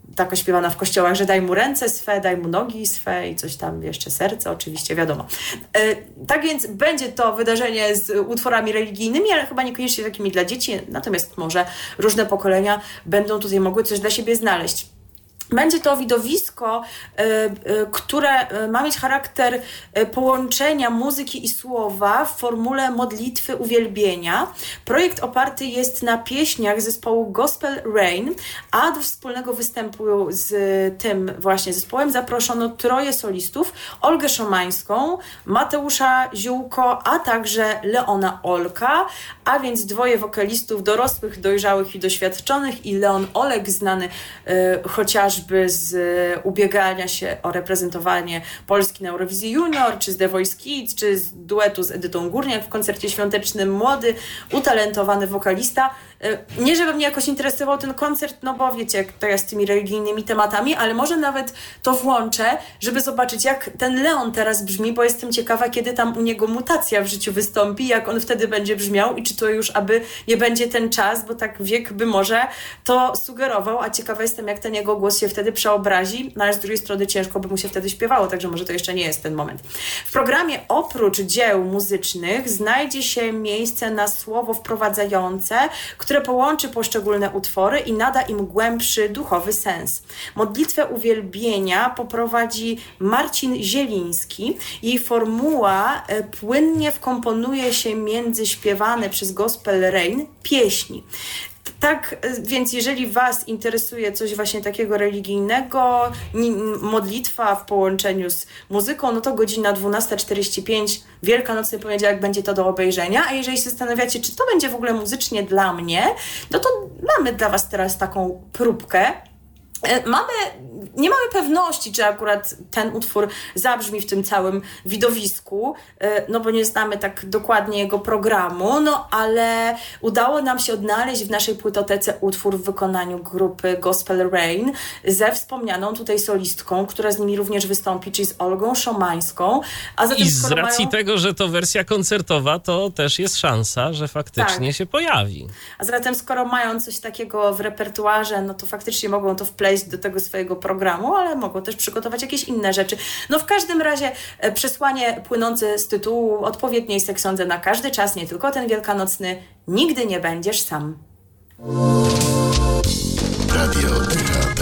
tak ośpiewana w kościołach, że daj mu ręce swe, daj mu nogi swe i coś tam jeszcze, serce oczywiście, wiadomo. Tak więc będzie to wydarzenie z utworami religijnymi, ale chyba niekoniecznie takimi dla dzieci, natomiast może różne pokolenia będą tutaj mogły coś dla siebie znaleźć. Będzie to widowisko, które ma mieć charakter połączenia muzyki i słowa w formule modlitwy uwielbienia. Projekt oparty jest na pieśniach zespołu Gospel Rain, a do wspólnego występu z tym właśnie zespołem zaproszono 3 solistów, Olgę Szomańską, Mateusza Ziółko, a także Leona Olka, a więc 2 wokalistów dorosłych, dojrzałych i doświadczonych i Leon Olek znany chociażby z ubiegania się o reprezentowanie Polski na Eurowizji Junior, czy z The Voice Kids, czy z duetu z Edytą Górniak w koncercie świątecznym. Młody, utalentowany wokalista. Nie, żeby mnie jakoś interesował ten koncert, no bo wiecie, jak to jest z tymi religijnymi tematami, ale może nawet to włączę, żeby zobaczyć, jak ten Leon teraz brzmi, bo jestem ciekawa, kiedy tam u niego mutacja w życiu wystąpi, jak on wtedy będzie brzmiał i czy to już aby nie będzie ten czas, bo tak wiek by może to sugerował, a ciekawa jestem, jak ten jego głos się wtedy przeobrazi, no ale z drugiej strony ciężko by mu się wtedy śpiewało, także może to jeszcze nie jest ten moment. W programie oprócz dzieł muzycznych znajdzie się miejsce na słowo wprowadzające, które połączy poszczególne utwory i nada im głębszy duchowy sens. Modlitwę uwielbienia poprowadzi Marcin Zieliński. Jej formuła płynnie wkomponuje się między śpiewane przez Gospel Rain pieśni. Tak więc jeżeli Was interesuje coś właśnie takiego religijnego, modlitwa w połączeniu z muzyką, no to godzina 12:45, Wielkanocny poniedziałek będzie to do obejrzenia, a jeżeli się zastanawiacie, czy to będzie w ogóle muzycznie dla mnie, no to mamy dla Was teraz taką próbkę. Nie mamy pewności, czy akurat ten utwór zabrzmi w tym całym widowisku, no bo nie znamy tak dokładnie jego programu, no ale udało nam się odnaleźć w naszej płytotece utwór w wykonaniu grupy Gospel Rain ze wspomnianą tutaj solistką, która z nimi również wystąpi, czyli z Olgą Szomańską. A zatem, i z racji tego, że to wersja koncertowa, to też jest szansa, że faktycznie się pojawi. A zatem skoro mają coś takiego w repertuarze, no to faktycznie mogą to wpleść do tego swojego programu, ale mogą też przygotować jakieś inne rzeczy. No w każdym razie przesłanie płynące z tytułu odpowiednie jest, jak sądzę, na każdy czas, nie tylko ten wielkanocny. Nigdy nie będziesz sam. Radio DHT.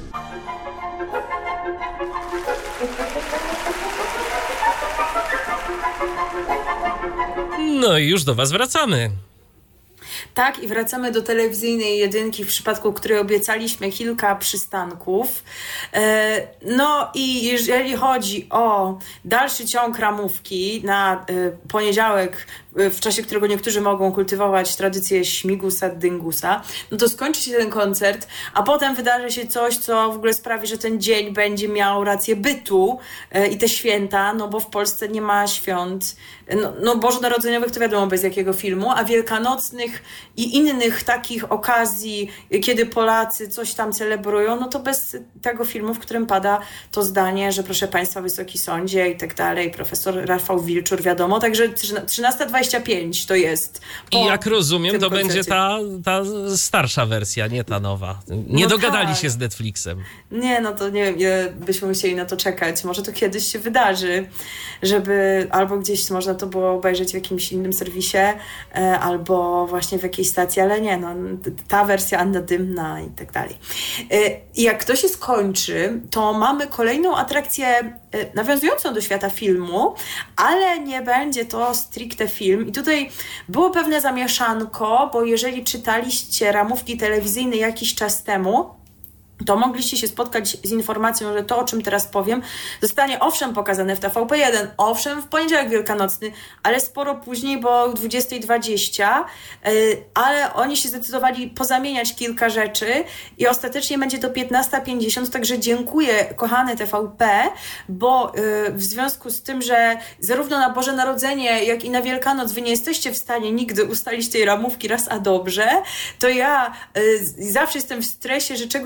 No i już do Was wracamy. Tak, i wracamy do telewizyjnej jedynki, w przypadku której obiecaliśmy kilka przystanków. No i jeżeli chodzi o dalszy ciąg ramówki na poniedziałek, w czasie którego niektórzy mogą kultywować tradycję śmigusa, dyngusa, no to skończy się ten koncert, a potem wydarzy się coś, co w ogóle sprawi, że ten dzień będzie miał rację bytu i te święta, no bo w Polsce nie ma świąt, no bożonarodzeniowych to wiadomo bez jakiego filmu, a wielkanocnych i innych takich okazji, kiedy Polacy coś tam celebrują, no to bez tego filmu, w którym pada to zdanie, że proszę Państwa, Wysoki Sądzie i tak dalej, profesor Rafał Wilczur, wiadomo, także 13:25 to jest. I jak rozumiem, to koncercie. będzie ta starsza wersja, nie ta nowa. Nie No dogadali tak. się z Netflixem. Nie, no to nie wiem, ile byśmy musieli na to czekać. Może to kiedyś się wydarzy, żeby albo gdzieś można to było obejrzeć w jakimś innym serwisie, albo właśnie w jakiejś stacji, ale nie, no ta wersja Anna Dymna i tak dalej. I jak to się skończy, to mamy kolejną atrakcję nawiązującą do świata filmu, ale nie będzie to stricte film. I tutaj było pewne zamieszanko, bo jeżeli czytaliście ramówki telewizyjne jakiś czas temu, to mogliście się spotkać z informacją, że to, o czym teraz powiem, zostanie owszem pokazane w TVP1, owszem w poniedziałek wielkanocny, ale sporo później, bo o 20:20, ale oni się zdecydowali pozamieniać kilka rzeczy i ostatecznie będzie to 15:50, także dziękuję, kochane TVP, bo w związku z tym, że zarówno na Boże Narodzenie, jak i na Wielkanoc wy nie jesteście w stanie nigdy ustalić tej ramówki raz a dobrze, to ja zawsze jestem w stresie, że czegoś nie zdążę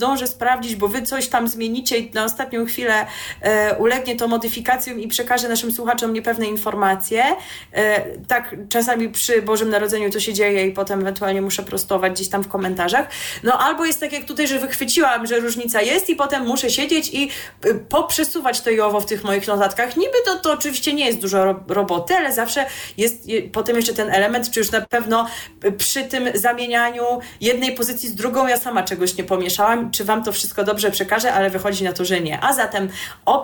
zdążę sprawdzić, bo wy coś tam zmienicie i na ostatnią chwilę ulegnie to modyfikacjom i przekażę naszym słuchaczom niepewne informacje. Tak czasami przy Bożym Narodzeniu to się dzieje i potem ewentualnie muszę prostować gdzieś tam w komentarzach. No albo jest tak jak tutaj, że wychwyciłam, że różnica jest i potem muszę siedzieć i poprzesuwać to i owo w tych moich notatkach. Niby to oczywiście nie jest dużo roboty, ale zawsze jest potem jeszcze ten element, czy już na pewno przy tym zamienianiu jednej pozycji z drugą ja sama czegoś nie pomieszałam, czy wam to wszystko dobrze przekażę, ale wychodzi na to, że nie. A zatem o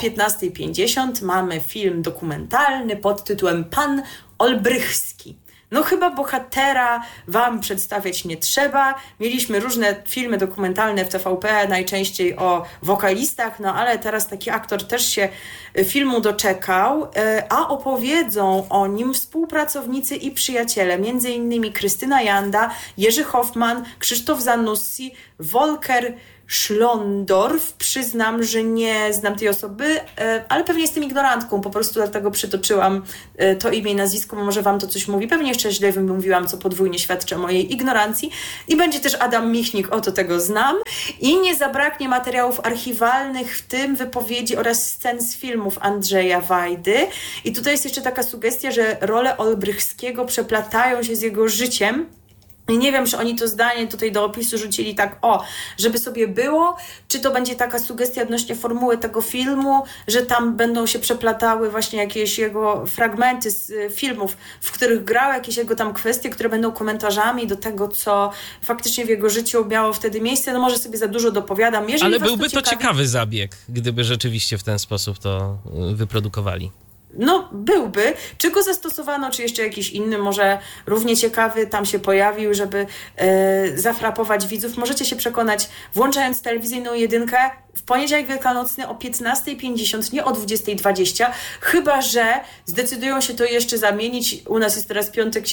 15:50 mamy film dokumentalny pod tytułem Pan Olbrychski. No chyba bohatera wam przedstawiać nie trzeba. Mieliśmy różne filmy dokumentalne w TVP, najczęściej o wokalistach, no ale teraz taki aktor też się filmu doczekał, a opowiedzą o nim współpracownicy i przyjaciele, między innymi Krystyna Janda, Jerzy Hoffman, Krzysztof Zanussi, Volker Schlondorf. Przyznam, że nie znam tej osoby, ale pewnie jestem ignorantką, po prostu dlatego przytoczyłam to imię i nazwisko, bo może wam to coś mówi. Pewnie jeszcze źle wymówiłam, co podwójnie świadczy o mojej ignorancji. I będzie też Adam Michnik, oto tego znam. I nie zabraknie materiałów archiwalnych, w tym wypowiedzi oraz scen z filmów Andrzeja Wajdy. I tutaj jest jeszcze taka sugestia, że role Olbrychskiego przeplatają się z jego życiem. I nie wiem, czy oni to zdanie tutaj do opisu rzucili tak, żeby sobie było, czy to będzie taka sugestia odnośnie formuły tego filmu, że tam będą się przeplatały właśnie jakieś jego fragmenty z filmów, w których grał, jakieś jego tam kwestie, które będą komentarzami do tego, co faktycznie w jego życiu miało wtedy miejsce. No może sobie za dużo dopowiadam. Ale byłby to ciekawy zabieg, gdyby rzeczywiście w ten sposób to wyprodukowali. No, byłby. Czy go zastosowano, czy jeszcze jakiś inny, może równie ciekawy tam się pojawił, żeby zafrapować widzów. Możecie się przekonać, włączając telewizyjną jedynkę w poniedziałek wielkanocny o 15:50, nie o 20:20, chyba że zdecydują się to jeszcze zamienić. U nas jest teraz piątek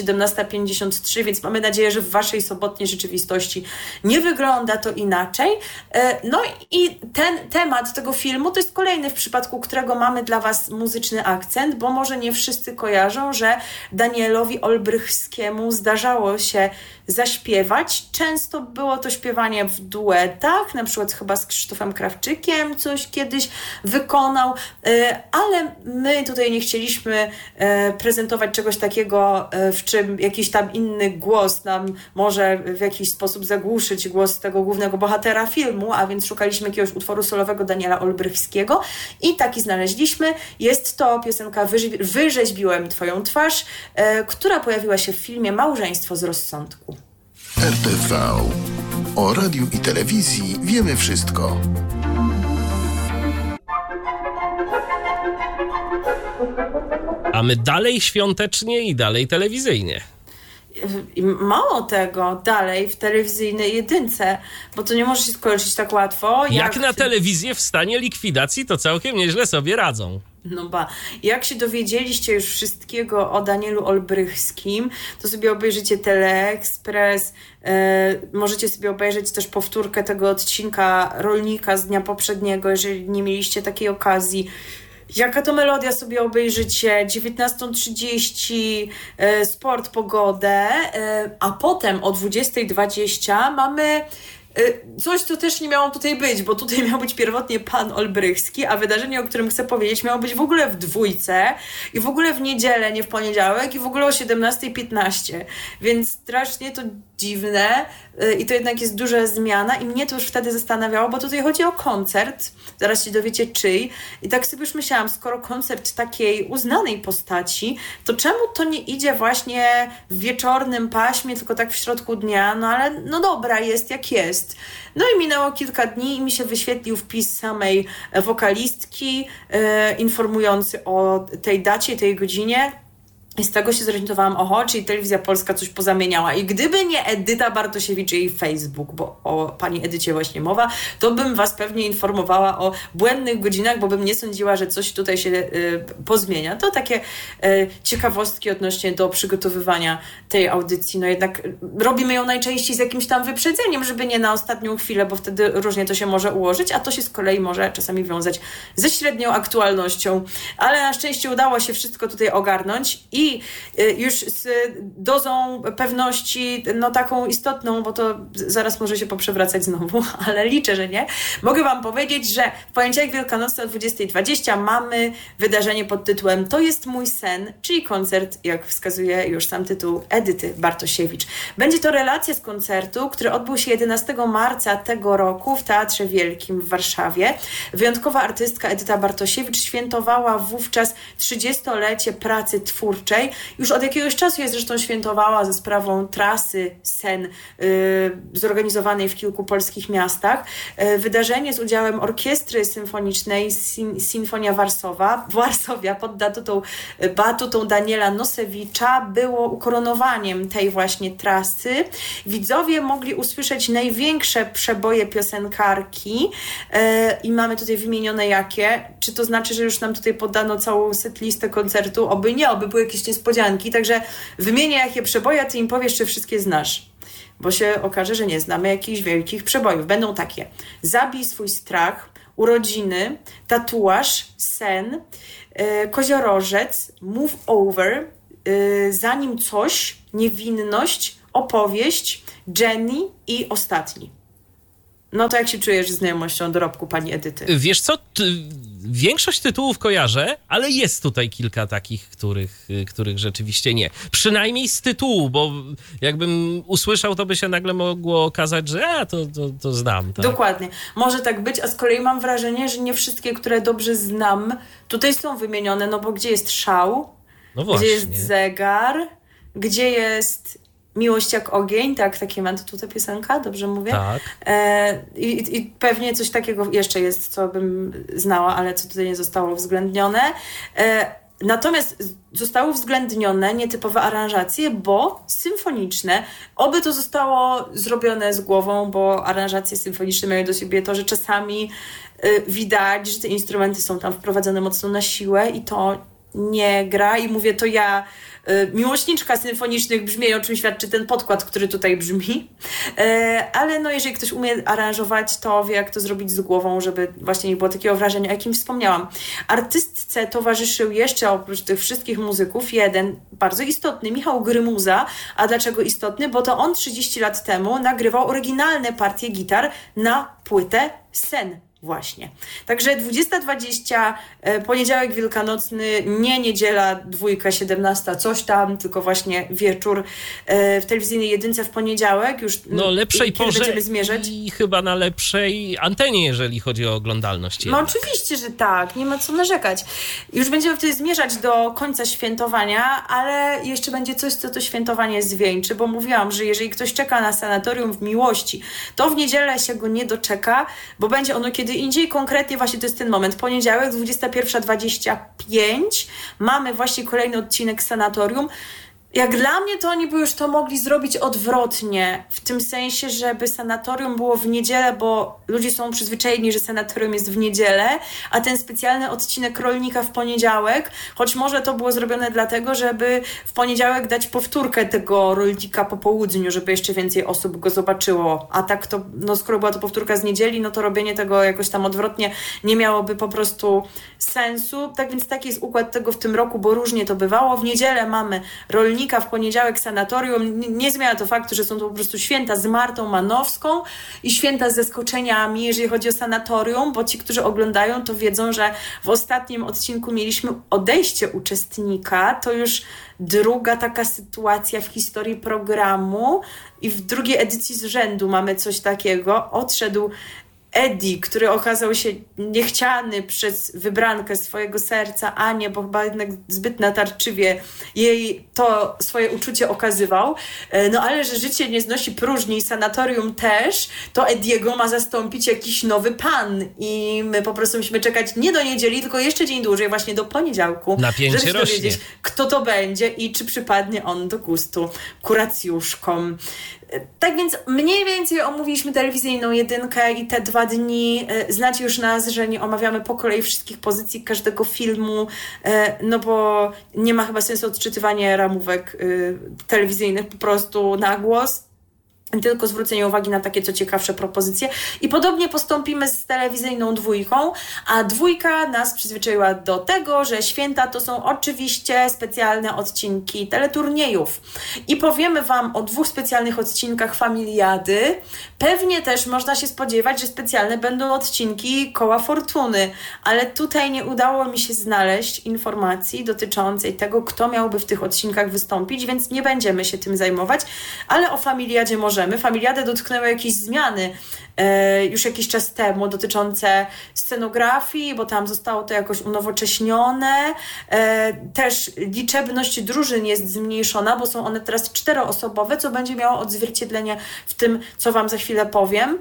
17:53, więc mamy nadzieję, że w waszej sobotniej rzeczywistości nie wygląda to inaczej. No i ten temat tego filmu to jest kolejny, w przypadku którego mamy dla was muzyczny akcent, bo może nie wszyscy kojarzą, że Danielowi Olbrychskiemu zdarzało się zaśpiewać. Często było to śpiewanie w duetach, na przykład chyba z Krzysztofem Krawczykiem coś kiedyś wykonał, ale my tutaj nie chcieliśmy prezentować czegoś takiego, w czym jakiś tam inny głos nam może w jakiś sposób zagłuszyć głos tego głównego bohatera filmu, a więc szukaliśmy jakiegoś utworu solowego Daniela Olbrychskiego i taki znaleźliśmy. Jest to piosenka Wyrzeźbiłem Twoją twarz, która pojawiła się w filmie Małżeństwo z rozsądku. RTV. O radiu i telewizji wiemy wszystko. A my dalej świątecznie i dalej telewizyjnie. I mało tego, dalej w telewizyjnej jedynce, bo to nie może się skończyć tak łatwo. Jak na telewizję w stanie likwidacji, to całkiem nieźle sobie radzą. No jak się dowiedzieliście już wszystkiego o Danielu Olbrychskim, to sobie obejrzycie Teleekspres, możecie sobie obejrzeć też powtórkę tego odcinka Rolnika z dnia poprzedniego, jeżeli nie mieliście takiej okazji. Jaka to melodia sobie obejrzycie, 19:30 Sport, pogodę, a potem o 20:20 mamy coś, co też nie miało tutaj być, bo tutaj miał być pierwotnie Pan Olbrychski, a wydarzenie, o którym chcę powiedzieć, miało być w ogóle w dwójce i w ogóle w niedzielę, nie w poniedziałek i w ogóle o 17:15, więc strasznie to dziwne i to jednak jest duża zmiana i mnie to już wtedy zastanawiało, bo tutaj chodzi o koncert, zaraz się dowiecie czyj i tak sobie już myślałam, skoro koncert takiej uznanej postaci, to czemu to nie idzie właśnie w wieczornym paśmie, tylko tak w środku dnia, no ale no dobra, jest jak jest. No i minęło kilka dni i mi się wyświetlił wpis samej wokalistki informujący o tej dacie, tej godzinie. I z tego się zorientowałam, czyli Telewizja Polska coś pozamieniała. I gdyby nie Edyta Bartosiewicz i jej Facebook, bo o pani Edycie właśnie mowa, to bym was pewnie informowała o błędnych godzinach, bo bym nie sądziła, że coś tutaj się pozmienia. To takie ciekawostki odnośnie do przygotowywania tej audycji. No jednak robimy ją najczęściej z jakimś tam wyprzedzeniem, żeby nie na ostatnią chwilę, bo wtedy różnie to się może ułożyć, a to się z kolei może czasami wiązać ze średnią aktualnością. Ale na szczęście udało się wszystko tutaj ogarnąć i i już z dozą pewności, no taką istotną, bo to zaraz może się poprzewracać znowu, ale liczę, że nie. Mogę wam powiedzieć, że w poniedziałek wielkanocny o 20:20 mamy wydarzenie pod tytułem To jest mój sen, czyli koncert, jak wskazuje już sam tytuł, Edyty Bartosiewicz. Będzie to relacja z koncertu, który odbył się 11 marca tego roku w Teatrze Wielkim w Warszawie. Wyjątkowa artystka Edyta Bartosiewicz świętowała wówczas 30-lecie pracy twórczej. Już od jakiegoś czasu je zresztą świętowała ze sprawą trasy Sen zorganizowanej w kilku polskich miastach. Wydarzenie z udziałem orkiestry symfonicznej Sinfonia Warszawia pod batutą Daniela Nosewicza było ukoronowaniem tej właśnie trasy. Widzowie mogli usłyszeć największe przeboje piosenkarki i mamy tutaj wymienione jakie. Czy to znaczy, że już nam tutaj podano całą setlistę koncertu? Oby nie, oby były jakieś niespodzianki. Także wymienię jakie przeboje, a ty im powiesz, czy wszystkie znasz. Bo się okaże, że nie znamy jakichś wielkich przebojów. Będą takie: Zabij swój strach, Urodziny, Tatuaż, Sen, Koziorożec, Move Over, Zanim coś, Niewinność, Opowieść, Jenny i Ostatni. No to jak się czujesz z znajomością dorobku pani Edyty? Wiesz co, większość tytułów kojarzę, ale jest tutaj kilka takich, których rzeczywiście nie. Przynajmniej z tytułu, bo jakbym usłyszał, to by się nagle mogło okazać, że to znam. Tak? Dokładnie. Może tak być, a z kolei mam wrażenie, że nie wszystkie, które dobrze znam, tutaj są wymienione, no bo gdzie jest Szał? No właśnie. Gdzie jest Zegar? Gdzie jest Miłość jak ogień? Tak, takie ma tytuł ta piosenka, dobrze mówię? Tak. I pewnie coś takiego jeszcze jest, co bym znała, ale co tutaj nie zostało uwzględnione. Natomiast zostały uwzględnione nietypowe aranżacje, bo symfoniczne. Oby to zostało zrobione z głową, bo aranżacje symfoniczne mają do siebie to, że czasami widać, że te instrumenty są tam wprowadzone mocno na siłę i to nie gra. I mówię to ja, miłośniczka symfonicznych brzmień, o czym świadczy ten podkład, który tutaj brzmi. Ale no, jeżeli ktoś umie aranżować, to wie, jak to zrobić z głową, żeby właśnie nie było takiego wrażenia, o jakim wspomniałam. Artystce towarzyszył jeszcze oprócz tych wszystkich muzyków jeden bardzo istotny, Michał Grymuza. A dlaczego istotny? Bo to on 30 lat temu nagrywał oryginalne partie gitar na płytę Sen. Właśnie. Także 20:20, poniedziałek wielkanocny, nie niedziela, 2:17, coś tam, tylko właśnie wieczór w telewizyjnej jedynce w poniedziałek. Już no lepszej porze będziemy zmierzać. I chyba na lepszej antenie, jeżeli chodzi o oglądalność. No oczywiście, że tak, nie ma co narzekać. Już będziemy wtedy zmierzać do końca świętowania, ale jeszcze będzie coś, co to świętowanie zwieńczy, bo mówiłam, że jeżeli ktoś czeka na Sanatorium w Miłości, to w niedzielę się go nie doczeka, bo będzie ono kiedy indziej. Konkretnie właśnie to jest ten moment. Poniedziałek, 21:25. Mamy właśnie kolejny odcinek Sanatorium. Jak dla mnie to oni by już to mogli zrobić odwrotnie, w tym sensie, żeby Sanatorium było w niedzielę, bo ludzie są przyzwyczajeni, że Sanatorium jest w niedzielę, a ten specjalny odcinek Rolnika w poniedziałek, choć może to było zrobione dlatego, żeby w poniedziałek dać powtórkę tego Rolnika po południu, żeby jeszcze więcej osób go zobaczyło, a tak to, no skoro była to powtórka z niedzieli, no to robienie tego jakoś tam odwrotnie nie miałoby po prostu sensu, tak więc taki jest układ tego w tym roku, bo różnie to bywało. W niedzielę mamy Rolnika, w poniedziałek Sanatorium. Nie zmienia to faktu, że są to po prostu święta z Martą Manowską i święta z zaskoczeniami, jeżeli chodzi o Sanatorium, bo ci, którzy oglądają, to wiedzą, że w ostatnim odcinku mieliśmy odejście uczestnika. To już druga taka sytuacja w historii programu i w drugiej edycji z rzędu mamy coś takiego. Odszedł Eddie, który okazał się niechciany przez wybrankę swojego serca, Anię, bo chyba jednak zbyt natarczywie jej to swoje uczucie okazywał. No ale że życie nie znosi próżni i Sanatorium też, to Eddiego ma zastąpić jakiś nowy pan i my po prostu musimy czekać nie do niedzieli, tylko jeszcze dzień dłużej, właśnie do poniedziałku, napięcie żeby się rośnie. dowiedzieć, kto to będzie i czy przypadnie on do gustu kuracjuszkom. Tak więc mniej więcej omówiliśmy telewizyjną jedynkę i te 2 dni. Znacie już nas, że nie omawiamy po kolei wszystkich pozycji każdego filmu, no bo nie ma chyba sensu odczytywania ramówek telewizyjnych po prostu na głos. tylko zwrócenie uwagi na takie co ciekawsze propozycje. I podobnie postąpimy z telewizyjną dwójką, a dwójka nas przyzwyczaiła do tego, że święta to są oczywiście specjalne odcinki teleturniejów. I powiemy Wam o 2 specjalnych odcinkach Familiady. Pewnie też można się spodziewać, że specjalne będą odcinki Koła Fortuny, ale tutaj nie udało mi się znaleźć informacji dotyczącej tego, kto miałby w tych odcinkach wystąpić, więc nie będziemy się tym zajmować, ale o Familiadzie możemy. Familiadę dotknęły jakieś zmiany już jakiś czas temu dotyczące scenografii, bo tam zostało to jakoś unowocześnione. Też liczebność drużyn jest zmniejszona, bo są one teraz 4-osobowe, co będzie miało odzwierciedlenie w tym, co Wam za chwilę powiem.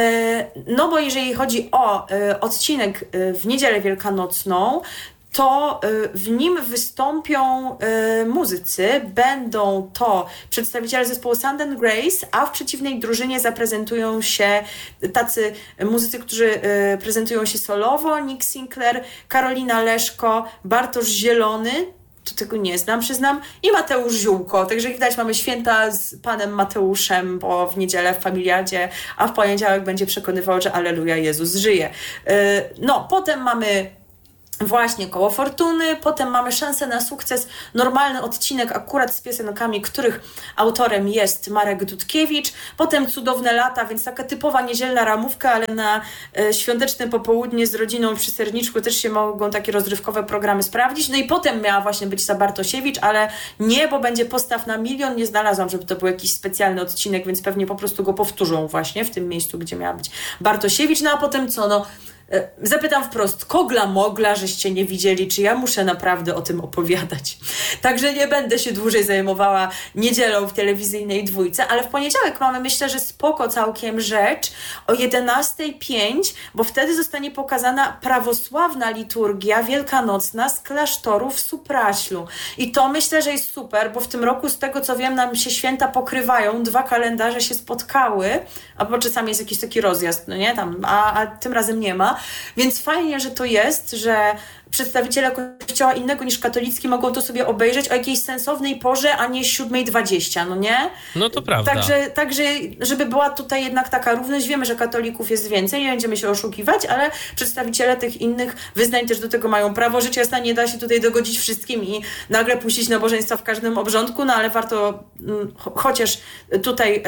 No bo jeżeli chodzi o odcinek w Niedzielę Wielkanocną, to w nim wystąpią muzycy. Będą to przedstawiciele zespołu Sound and Grace, a w przeciwnej drużynie zaprezentują się tacy muzycy, którzy prezentują się solowo: Nick Sinclair, Karolina Leszko, Bartosz Zielony, to tego nie znam, przyznam, i Mateusz Ziółko. Także jak widać, mamy święta z panem Mateuszem, bo w niedzielę w Familiadzie, a w poniedziałek będzie przekonywał, że Alleluja, Jezus żyje. No, potem mamy właśnie Koło Fortuny, potem mamy Szansę na sukces, normalny odcinek akurat z piosenkami, których autorem jest Marek Dudkiewicz, potem Cudowne lata, więc taka typowa niedzielna ramówka, ale na świąteczne popołudnie z rodziną przy serniczku też się mogą takie rozrywkowe programy sprawdzić. No i potem miała właśnie być ta Bartosiewicz, ale nie, bo będzie Postaw na milion, nie znalazłam, żeby to był jakiś specjalny odcinek, więc pewnie po prostu go powtórzą właśnie w tym miejscu, gdzie miała być Bartosiewicz. No a potem co? No, zapytam wprost, Kogla Mogla, żeście nie widzieli, czy ja muszę naprawdę o tym opowiadać. Także nie będę się dłużej zajmowała niedzielą w telewizyjnej dwójce, ale w poniedziałek mamy, myślę, że spoko całkiem rzecz o 11:05, bo wtedy zostanie pokazana prawosławna liturgia wielkanocna z klasztoru w Supraślu. I to myślę, że jest super, bo w tym roku, z tego co wiem, nam się święta pokrywają, 2 kalendarze się spotkały, albo czasami jest jakiś taki rozjazd, no nie, tam, a tym razem nie ma. Więc fajnie, że to jest, że przedstawiciele kościoła innego niż katolicki mogą to sobie obejrzeć o jakiejś sensownej porze, a nie 7:20, no nie? No to prawda. Także, żeby była tutaj jednak taka równość, wiemy, że katolików jest więcej, nie będziemy się oszukiwać, ale przedstawiciele tych innych wyznań też do tego mają prawo. Rzecz jasna, nie da się tutaj dogodzić wszystkim i nagle puścić nabożeństwa w każdym obrządku, no ale warto chociaż tutaj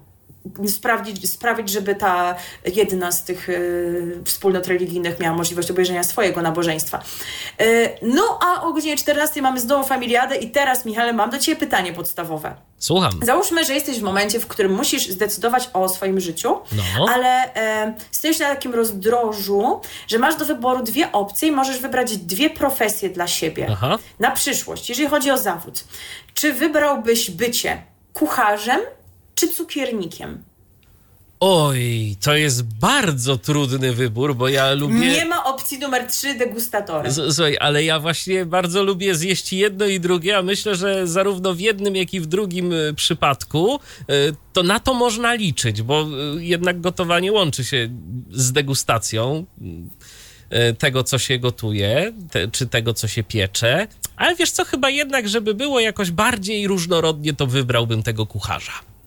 sprawić, żeby ta jedna z tych wspólnot religijnych miała możliwość obejrzenia swojego nabożeństwa. No a o godzinie 14 mamy znowu Familiadę i teraz, Michale, mam do Ciebie pytanie podstawowe. Słucham. Załóżmy, że jesteś w momencie, w którym musisz zdecydować o swoim życiu, ale stoisz na takim rozdrożu, że masz do wyboru 2 opcje i możesz wybrać 2 profesje dla siebie. Aha. Na przyszłość, jeżeli chodzi o zawód. Czy wybrałbyś bycie kucharzem czy cukiernikiem? Oj, to jest bardzo trudny wybór, bo ja lubię... Nie ma opcji numer 3, degustatorem. Słuchaj, ale ja właśnie bardzo lubię zjeść jedno i drugie, a myślę, że zarówno w jednym, jak i w drugim przypadku to na to można liczyć, bo jednak gotowanie łączy się z degustacją tego, co się gotuje, czy tego, co się piecze. Ale wiesz co, chyba jednak, żeby było jakoś bardziej różnorodnie, to wybrałbym tego kucharza.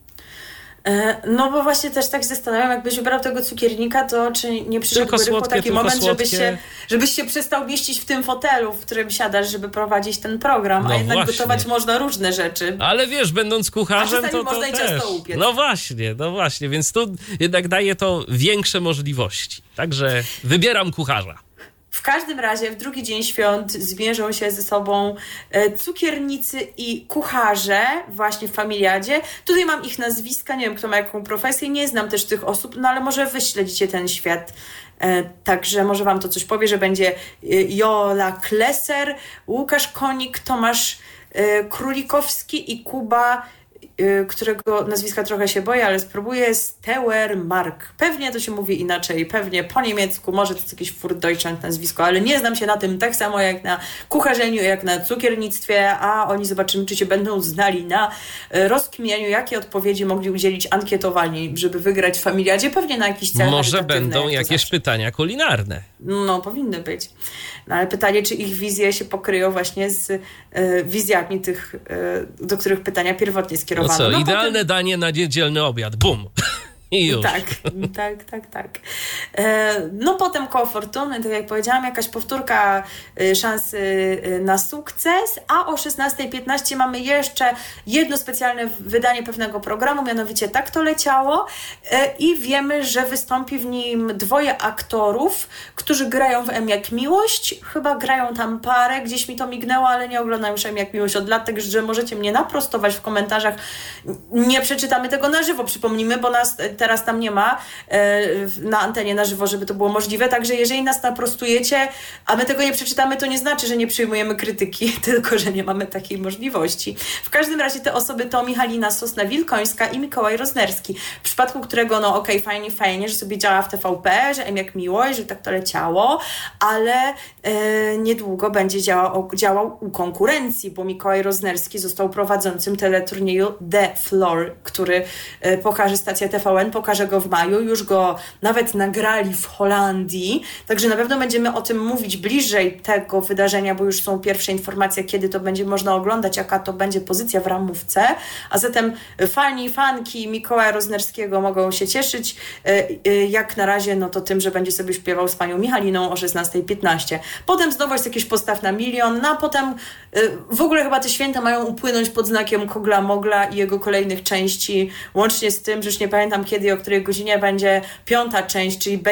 No bo właśnie też tak się zastanawiam, jakbyś wybrał tego cukiernika, to czy nie przyszedłby rychło taki moment, żebyś się przestał mieścić w tym fotelu, w którym siadasz, żeby prowadzić ten program, no a jednak właśnie. Gotować można różne rzeczy. Ale wiesz, będąc kucharzem, to można i też. ciasto upiec. No właśnie, więc tu jednak daje to większe możliwości. Także wybieram kucharza. W każdym razie w drugi dzień świąt zmierzą się ze sobą cukiernicy i kucharze właśnie w Familiadzie. Tutaj mam ich nazwiska, nie wiem kto ma jaką profesję, nie znam też tych osób, no ale może wy śledzicie ten świat. Także może wam to coś powie, że będzie Jola Kleser, Łukasz Konik, Tomasz Królikowski i Kuba, którego nazwiska trochę się boję, ale spróbuję, Steuermark. Pewnie to się mówi inaczej, pewnie po niemiecku, może to jest jakieś Furtdeutschland nazwisko, ale nie znam się na tym tak samo jak na kucharzeniu, jak na cukiernictwie, a oni zobaczymy, czy się będą znali na rozkminianiu, jakie odpowiedzi mogli udzielić ankietowani, żeby wygrać w Familiadzie, pewnie na jakiś cel Może charytatywny, będą jak to jakieś zawsze. pytania kulinarne. No, powinny być. No, ale pytanie, czy ich wizje się pokryją właśnie z wizjami tych, do których pytania pierwotnie No skierowano. co, No, idealne danie na niedzielny obiad. Bum! I już. Tak. No potem koło fortuny, tak jak powiedziałam, jakaś powtórka szansy na sukces, a o 16:15 mamy jeszcze jedno specjalne wydanie pewnego programu, mianowicie Tak to leciało i wiemy, że wystąpi w nim 2 aktorów, którzy grają w M jak Miłość, chyba grają tam parę, gdzieś mi to mignęło, ale nie oglądam już M jak Miłość od lat, także możecie mnie naprostować w komentarzach. Nie przeczytamy tego na żywo, przypomnijmy, bo nas teraz tam nie ma na antenie na żywo, żeby to było możliwe, także jeżeli nas naprostujecie, a my tego nie przeczytamy, to nie znaczy, że nie przyjmujemy krytyki, tylko że nie mamy takiej możliwości. W każdym razie te osoby to Michalina Sosna-Wilkońska i Mikołaj Roznerski, w przypadku którego, no okej, fajnie, że sobie działa w TVP, że M jak Miłość, że tak to leciało, ale niedługo będzie działał u konkurencji, bo Mikołaj Roznerski został prowadzącym teleturnieju The Floor, który pokaże stacja TVN, pokaże go w maju, już go nawet nagrali w Holandii, także na pewno będziemy o tym mówić bliżej tego wydarzenia, bo już są pierwsze informacje, kiedy to będzie można oglądać, jaka to będzie pozycja w ramówce, a zatem fanki Mikołaja Roznerskiego mogą się cieszyć, jak na razie, no to tym, że będzie sobie śpiewał z panią Michaliną o 16:15. Potem znowu jest jakiś postaw na 1 000 000, no a potem w ogóle chyba te święta mają upłynąć pod znakiem Kogla Mogla i jego kolejnych części, łącznie z tym, że już nie pamiętam kiedy, o której godzinie będzie 5. część, czyli